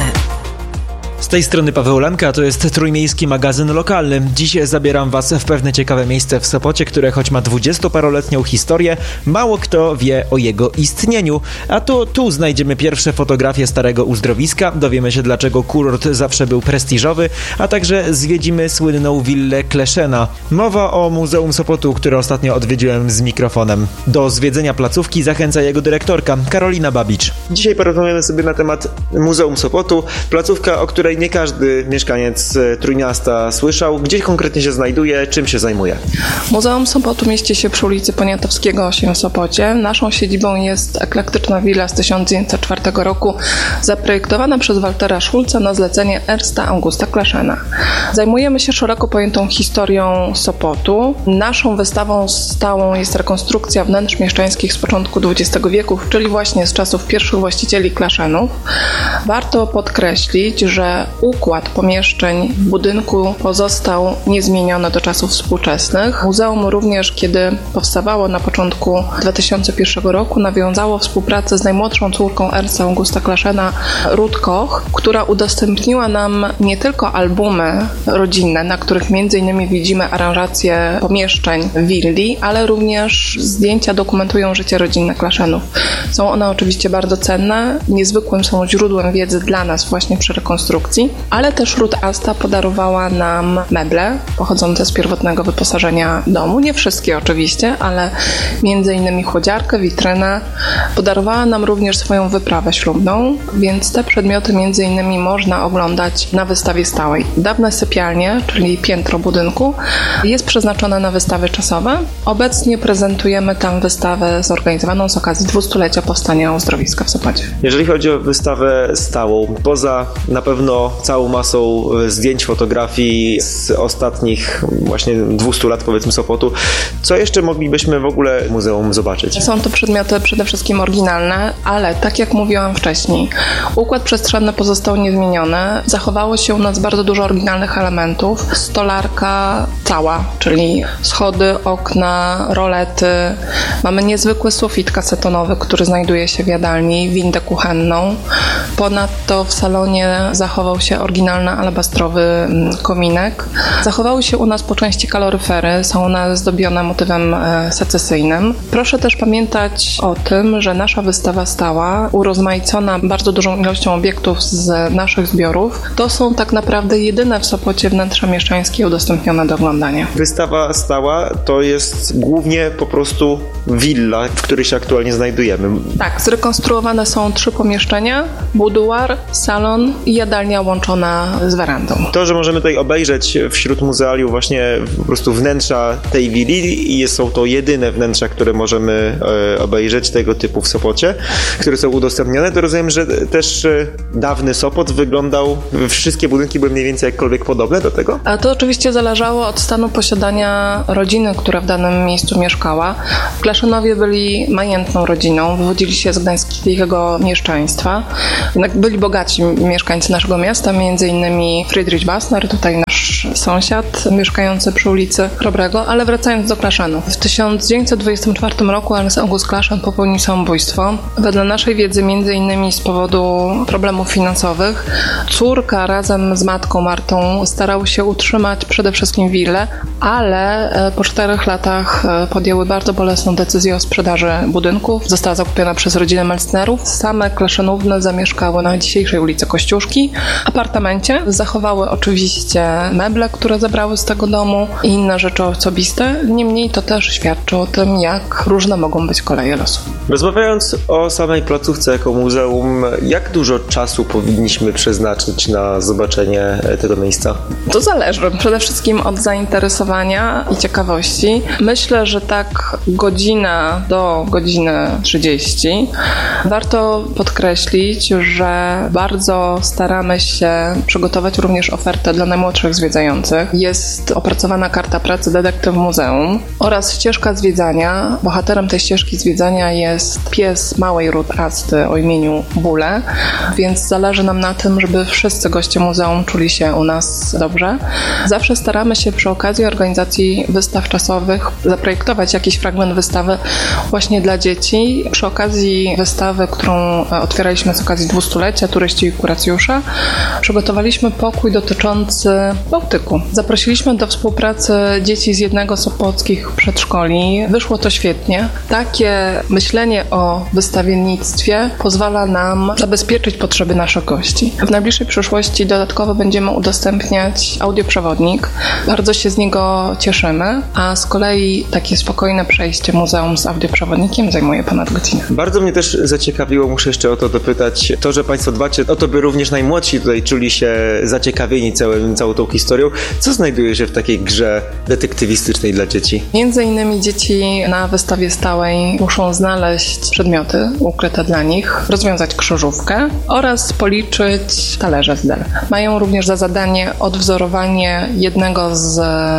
Z tej strony Paweł Lanka, to jest Trójmiejski Magazyn Lokalny. Dziś zabieram Was w pewne ciekawe miejsce w Sopocie, które choć ma 20-paroletnią historię, mało kto wie o jego istnieniu. A to tu znajdziemy pierwsze fotografie starego uzdrowiska, dowiemy się dlaczego kurort zawsze był prestiżowy, a także zwiedzimy słynną willę Kleszena. Mowa o Muzeum Sopotu, które ostatnio odwiedziłem z mikrofonem. Do zwiedzenia placówki zachęca jego dyrektorka Karolina Babicz. Dzisiaj porozmawiamy sobie na temat Muzeum Sopotu, placówka, o której nie każdy mieszkaniec Trójmiasta słyszał. Gdzie konkretnie się znajduje, czym się zajmuje? Muzeum Sopotu mieści się przy ulicy Poniatowskiego 8 w Sopocie. Naszą siedzibą jest eklektyczna willa z 1904 roku, zaprojektowana przez Waltera Schulza na zlecenie Ernsta Augusta Kleszena. Zajmujemy się szeroko pojętą historią Sopotu. Naszą wystawą stałą jest rekonstrukcja wnętrz mieszczańskich z początku XX wieku, czyli właśnie z czasów pierwszych właścicieli Kleszenów. Warto podkreślić, że układ pomieszczeń w budynku pozostał niezmieniony do czasów współczesnych. Muzeum również, kiedy powstawało na początku 2001 roku, nawiązało współpracę z najmłodszą córką Ernsta Augusta Kleszena, Ruth Koch, która udostępniła nam nie tylko albumy rodzinne, na których m.in. widzimy aranżację pomieszczeń willi, ale również zdjęcia dokumentują życie rodzinne Kleszenów. Są one oczywiście bardzo cenne, niezwykłym są źródłem wiedzy dla nas właśnie przy rekonstrukcji, ale też Ruth Asta podarowała nam meble pochodzące z pierwotnego wyposażenia domu. Nie wszystkie oczywiście, ale m.in. chłodziarkę, witrynę. Podarowała nam również swoją wyprawę ślubną, więc te przedmioty m.in. można oglądać na wystawie stałej. Dawne sypialnie, czyli piętro budynku, jest przeznaczone na wystawy czasowe. Obecnie prezentujemy tam wystawę zorganizowaną z okazji 200-lecia powstania uzdrowiska w Sopocie. Jeżeli chodzi o wystawę stałą, poza na pewno całą masą zdjęć, fotografii z ostatnich właśnie 200 lat powiedzmy Sopotu, co jeszcze moglibyśmy w ogóle w muzeum zobaczyć? Są to przedmioty przede wszystkim oryginalne, ale tak jak mówiłam wcześniej, układ przestrzenny pozostał niezmieniony. Zachowało się u nas bardzo dużo oryginalnych elementów. Stolarka cała, czyli schody, okna, rolety. Mamy niezwykły sufit kasetonowy, który znajduje się w jadalni, windę kuchenną. Ponadto w salonie zachował się oryginalny alabastrowy kominek. Zachowały się u nas po części kaloryfery, są one zdobione motywem secesyjnym. Proszę też pamiętać o tym, że nasza wystawa stała, urozmaicona bardzo dużą ilością obiektów z naszych zbiorów, to są tak naprawdę jedyne w Sopocie wnętrza mieszczańskie udostępnione do oglądania. Wystawa stała to jest głównie po prostu willa, w której się aktualnie znajdujemy. Tak, zrekonstruowane są 3 pomieszczenia. buduar, salon i jadalnia łączona z werandą. To, że możemy tutaj obejrzeć wśród muzealiów właśnie po prostu wnętrza tej willi i są to jedyne wnętrza, które możemy obejrzeć tego typu w Sopocie, które są udostępnione, to rozumiem, że też dawny Sopot wyglądał, wszystkie budynki były mniej więcej jakkolwiek podobne do tego? A to oczywiście zależało od stanu posiadania rodziny, która w danym miejscu mieszkała. Kleszanowie byli majętną rodziną, wywodzili się z gdańskiego mieszczaństwa. Jednak byli bogaci mieszkańcy naszego miasta, między innymi Friedrich Bassner, tutaj nasz sąsiad mieszkający przy ulicy Chrobrego, ale wracając do Klaszanów. W 1924 roku Ernst August Klaszan popełnił samobójstwo. Wedle naszej wiedzy między innymi z powodu problemów finansowych. Córka razem z matką Martą starały się utrzymać przede wszystkim willę, ale po 4 latach podjęły bardzo bolesną decyzję o sprzedaży budynków. Została zakupiona przez rodzinę Melznerów. Same Klaszanówny zamieszkały na dzisiejszej ulicy Kościuszki. W apartamencie zachowały oczywiście meble, które zebrały z tego domu i inne rzeczy osobiste. Niemniej to też świadczy o tym, jak różne mogą być koleje losu. Rozmawiając o samej placówce jako muzeum, jak dużo czasu powinniśmy przeznaczyć na zobaczenie tego miejsca? To zależy przede wszystkim od zainteresowania i ciekawości. Myślę, że tak godzina do godziny 30. Warto podkreślić, że bardzo staramy się przygotować również ofertę dla najmłodszych zwiedzających. Jest opracowana karta pracy detektyw muzeum oraz ścieżka zwiedzania. Bohaterem tej ścieżki zwiedzania jest pies małej Ruth Asty o imieniu Bule, więc zależy nam na tym, żeby wszyscy goście muzeum czuli się u nas dobrze. Zawsze staramy się przy okazji organizacji wystaw czasowych zaprojektować jakiś fragment wystawy właśnie dla dzieci. Przy okazji wystawy, którą otwieraliśmy z okazji 200-lecia Turyści i Kuracjusze, przygotowaliśmy pokój dotyczący Bałtyku. Zaprosiliśmy do współpracy dzieci z jednego z sopockich przedszkoli. Wyszło to świetnie. Takie myślenie o wystawiennictwie pozwala nam zabezpieczyć potrzeby naszych gości. W najbliższej przyszłości dodatkowo będziemy udostępniać audioprzewodnik. Bardzo się z niego cieszymy, a z kolei takie spokojne przejście muzeum z audioprzewodnikiem zajmuje ponad godzinę. Bardzo mnie też zaciekawiło, muszę jeszcze o to dopytać, to, że Państwo dbacie o to, by również najmłodsi tutaj czuli się zaciekawieni całą tą historią. Co znajduje się w takiej grze detektywistycznej dla dzieci? Między innymi dzieci na wystawie stałej muszą znaleźć przedmioty ukryte dla nich, rozwiązać krzyżówkę oraz policzyć talerze z del. Mają również za zadanie odwzorowanie jednego z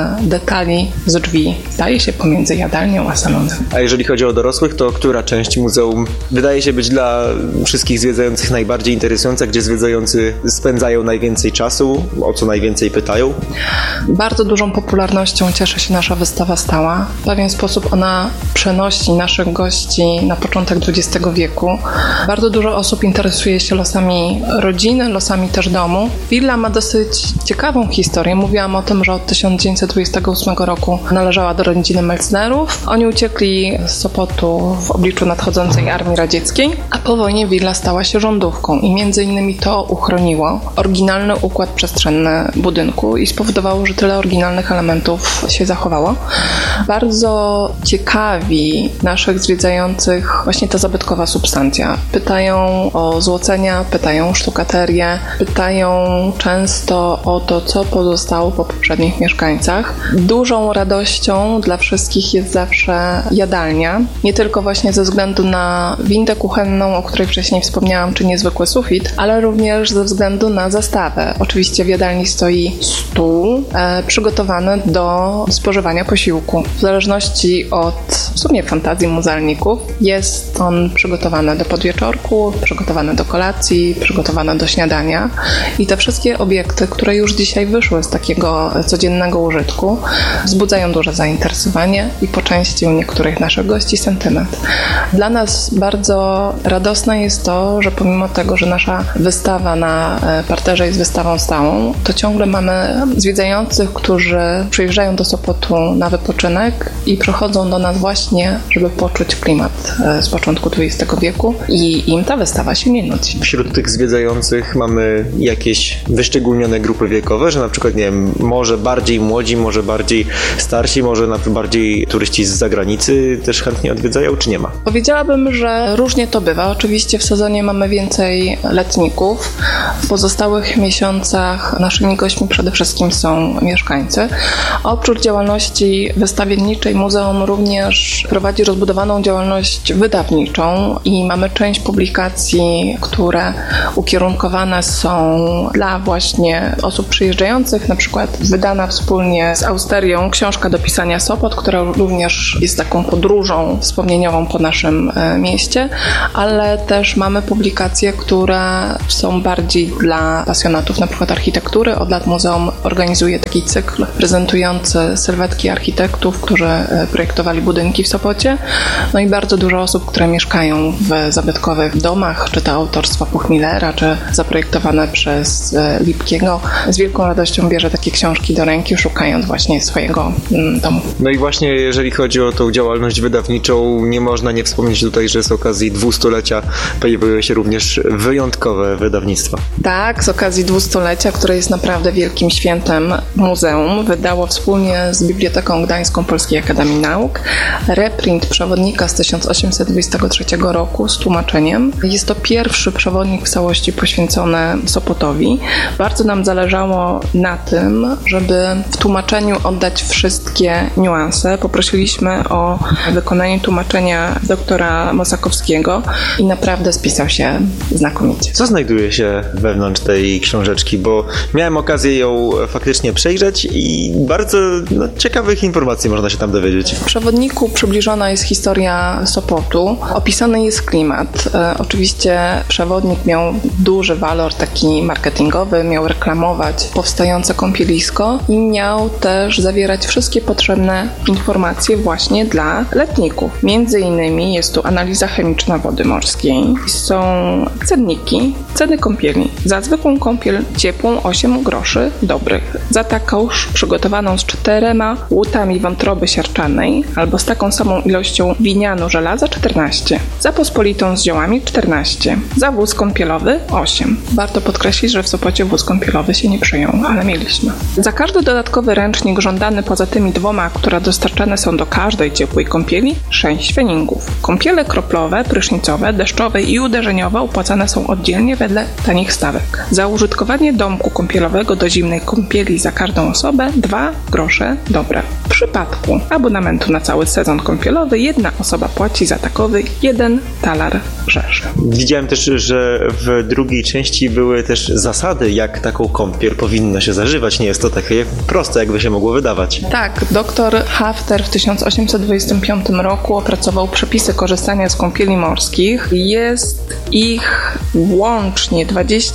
detali z drzwi. Staje się pomiędzy jadalnią a salonem. A jeżeli chodzi o dorosłych, to która część muzeum wydaje się być dla wszystkich zwiedzających najbardziej interesująca, gdzie zwiedzający spędzają najwięcej czasu, o co najwięcej pytają? Bardzo dużą popularnością cieszy się nasza wystawa stała. W pewien sposób ona przenosi naszych gości na początek XX wieku. Bardzo dużo osób interesuje się losami rodziny, losami też domu. Willa ma dosyć ciekawą historię. Mówiłam o tym, że od 1928 roku należała do rodziny Melznerów. Oni uciekli z Sopotu w obliczu nadchodzącej armii radzieckiej, a po wojnie willa stała się rządówką i między innymi to uchroniło oryginalny układ przestrzenny budynku i spowodowało, że tyle oryginalnych elementów się zachowało. Bardzo ciekawi naszych zwiedzających właśnie ta zabytkowa substancja. Pytają o złocenia, pytają o sztukaterię, pytają często o to, co pozostało po poprzednich mieszkańcach. Dużą radością dla wszystkich jest zawsze jadalnia. Nie tylko właśnie ze względu na windę kuchenną, o której wcześniej wspomniałam, czy niezwykły sufit, ale również ze względu na zastawę. Oczywiście w jadalni stoi stół przygotowany do spożywania posiłku. W zależności od w sumie fantazji muzealników jest on przygotowany do podwieczorku, przygotowany do kolacji, przygotowany do śniadania i te wszystkie obiekty, które już dzisiaj wyszły z takiego codziennego użytku, wzbudzają duże zainteresowanie i po części u niektórych naszych gości sentyment. Dla nas bardzo radosne jest to, że pomimo tego, że nasza wystawa na parterze jest wystawą stałą, to ciągle mamy zwiedzających, którzy przyjeżdżają do Sopotu na wypoczynek i przychodzą do nas właśnie, żeby poczuć klimat z początku XX wieku i im ta wystawa się nie nudzi. Wśród tych zwiedzających mamy jakieś wyszczególnione grupy wiekowe, że na przykład, nie wiem, może bardziej młodzi, może bardziej starsi, może na przykład bardziej turyści z zagranicy też chętnie odwiedzają, czy nie ma? Powiedziałabym, że różnie to bywa. Oczywiście w sezonie mamy więcej letników. W pozostałych miesiącach naszymi gośćmi przede wszystkim są mieszkańcy. Oprócz działalności wystawienniczej muzeum również prowadzi rozbudowaną działalność wydawniczą i mamy część publikacji, które ukierunkowane są dla właśnie osób przyjeżdżających, na przykład wydana wspólnie z Austerią książka do pisania Sopot, która również jest taką podróżą wspomnieniową po naszym mieście, ale też mamy publikacje, które są bardziej dla pasjonatów na przykład architektury. Od lat muzeum organizuje taki cykl prezentujący sylwetki architektów, którzy projektowali budynki w Sopocie. No i bardzo dużo osób, które mieszkają w zabytkowych domach, czy to autorstwa Puchmillera, czy zaprojektowane przez Lipkiego, z wielką radością bierze takie książki do ręki, szukając właśnie swojego domu. No i właśnie jeżeli chodzi o tą działalność wydawniczą, nie można nie wspomnieć tutaj, że z okazji 200-lecia pojawiły się również wyjątkowe wydawnictwa. Tak, z okazji 200-lecia, które jest naprawdę wielkim świętem, muzeum wydało wspólnie z Biblioteką Gdańską Polskiej Akademii Nauk reprint przewodnika z 1823 roku z tłumaczeniem. Jest to pierwszy przewodnik w całości poświęcony Sopotowi. Bardzo nam zależało na tym, żeby w tłumaczeniu oddać wszystkie niuanse. Poprosiliśmy o wykonanie tłumaczenia doktora Mosakowskiego i naprawdę spisał się znakomicie. Co znajduje się wewnątrz tej książeczki? Bo miałem okazję ją faktycznie przejrzeć i bardzo ciekawych informacji można się tam dowiedzieć. W przewodniku przybliżona jest historia Sopotu, opisany jest klimat. Oczywiście przewodnik miał duży walor taki marketingowy, miał reklamować powstające kąpielisko i miał też zawierać wszystkie potrzebne informacje właśnie dla letników. Między innymi jest tu analiza chemiczna wody morskiej, są cenniki, ceny kąpieli. Za zwykłą kąpiel ciepłą 8 groszy dobrych. Za taką przygotowaną z 4 łutami wątroby siarczanej albo z taką samą ilością winianu żelaza 14. Za pospolitą z ziołami 14. Za wóz kąpielowy 8. Warto podkreślić, że w Sopocie wóz kąpielowy się nie przyjął, ale mieliśmy. Za każdy dodatkowy ręcznik żądany poza tymi 2, które dostarczane są do każdej ciepłej kąpieli, 6 pfennigów. Kąpiele kroplowe, prysznicowe, deszczowe i uderzeniowe opłacane są oddzielnie wedle tanich stawek. Za użytkowanie domku kąpielowego do zimnej kąpieli za każdą osobę 2 grosze dobre. W przypadku abonamentu na cały sezon kąpielowy jedna osoba płaci za takowy 1 talar rzeszy. Widziałem też, że w drugiej części były też zasady, jak taką kąpiel powinno się zażywać. Nie jest to takie proste, jakby się mogło wydawać. Tak, dr Hafter w 1825 roku opracował przepisy korzystania z kąpieli morskich. Jest ich łącznie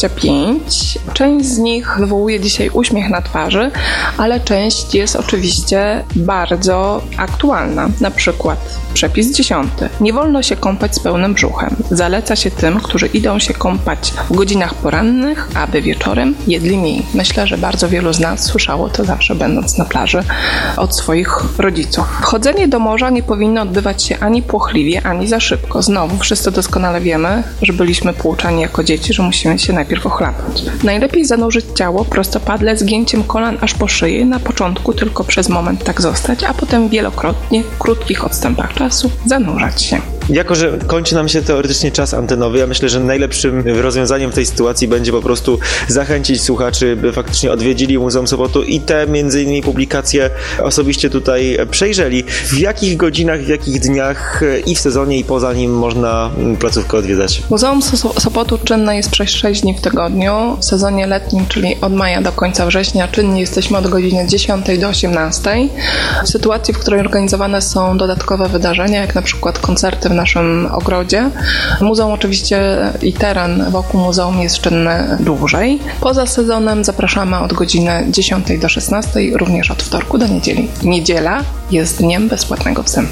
25. Część z nich wywołuje dzisiaj uśmiech na twarzy, ale część jest oczywiście bardzo aktualna. Na przykład przepis 10. Nie wolno się kąpać z pełnym brzuchem. Zaleca się tym, którzy idą się kąpać w godzinach porannych, aby wieczorem jedli mniej. Myślę, że bardzo wielu z nas słyszało to zawsze, będąc na plaży, od swoich rodziców. Wchodzenie do morza nie powinno odbywać się ani płochliwie, ani za szybko. Znowu, wszyscy doskonale wiemy, że byliśmy pouczani jako dzieci, że musimy się najpierw ochlapać. Najlepiej zanurzyć ciało prostopadle zgięciem kolan aż po szyję, na początku tylko przez moment tak zostać, a potem wielokrotnie, w krótkich odstępach czasu zanurzać się. Jako że kończy nam się teoretycznie czas antenowy, ja myślę, że najlepszym rozwiązaniem w tej sytuacji będzie po prostu zachęcić słuchaczy, by faktycznie odwiedzili Muzeum Sopotu i te między innymi publikacje osobiście tutaj przejrzeli. W jakich godzinach, w jakich dniach i w sezonie i poza nim można placówkę odwiedzać? Muzeum Sopotu czynne jest przez 6 dni w tygodniu. W sezonie letnim, czyli od maja do końca września, czynni jesteśmy od godziny 10 do 18. W sytuacji, w której organizowane są dodatkowe wydarzenia, jak na przykład koncerty w naszym ogrodzie. Muzeum oczywiście i teren wokół muzeum jest czynny dłużej. Poza sezonem zapraszamy od godziny 10 do 16, również od wtorku do niedzieli. Niedziela jest dniem bezpłatnego wstępu.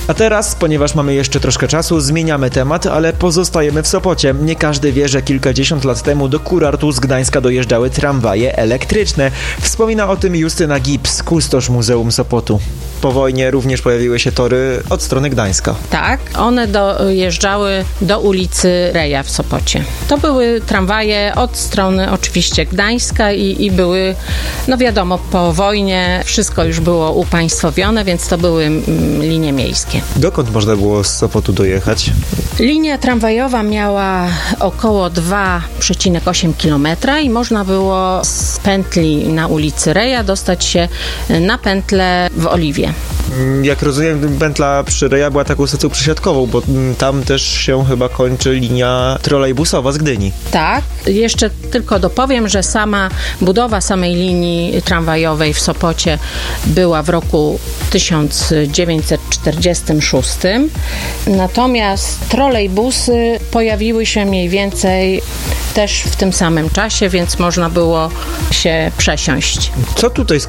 A teraz, ponieważ mamy jeszcze troszkę czasu, zmieniamy temat, ale pozostajemy w Sopocie. Nie każdy wie, że kilkadziesiąt lat temu do Kurortu z Gdańska dojeżdżały tramwaje elektryczne. Wspomina o tym Justyna Gips, kustosz Muzeum Sopotu. Po wojnie również pojawiły się tory od strony Gdańska. Tak, one dojeżdżały do ulicy Reja w Sopocie. To były tramwaje od strony oczywiście Gdańska i były, no wiadomo, po wojnie wszystko już było upaństwowione, więc to były linie miejskie. Dokąd można było z Sopotu dojechać? Linia tramwajowa miała około 2,8 km i można było z pętli na ulicy Reja dostać się na pętlę w Oliwie. Jak rozumiem, pętla przy Reja była taką stacją przesiadkową, bo tam też się chyba kończy linia trolejbusowa z Gdyni. Tak. Jeszcze tylko dopowiem, że sama budowa samej linii tramwajowej w Sopocie była w roku 1946. Natomiast trolejbusy pojawiły się mniej więcej też w tym samym czasie, więc można było się przesiąść. Co tutaj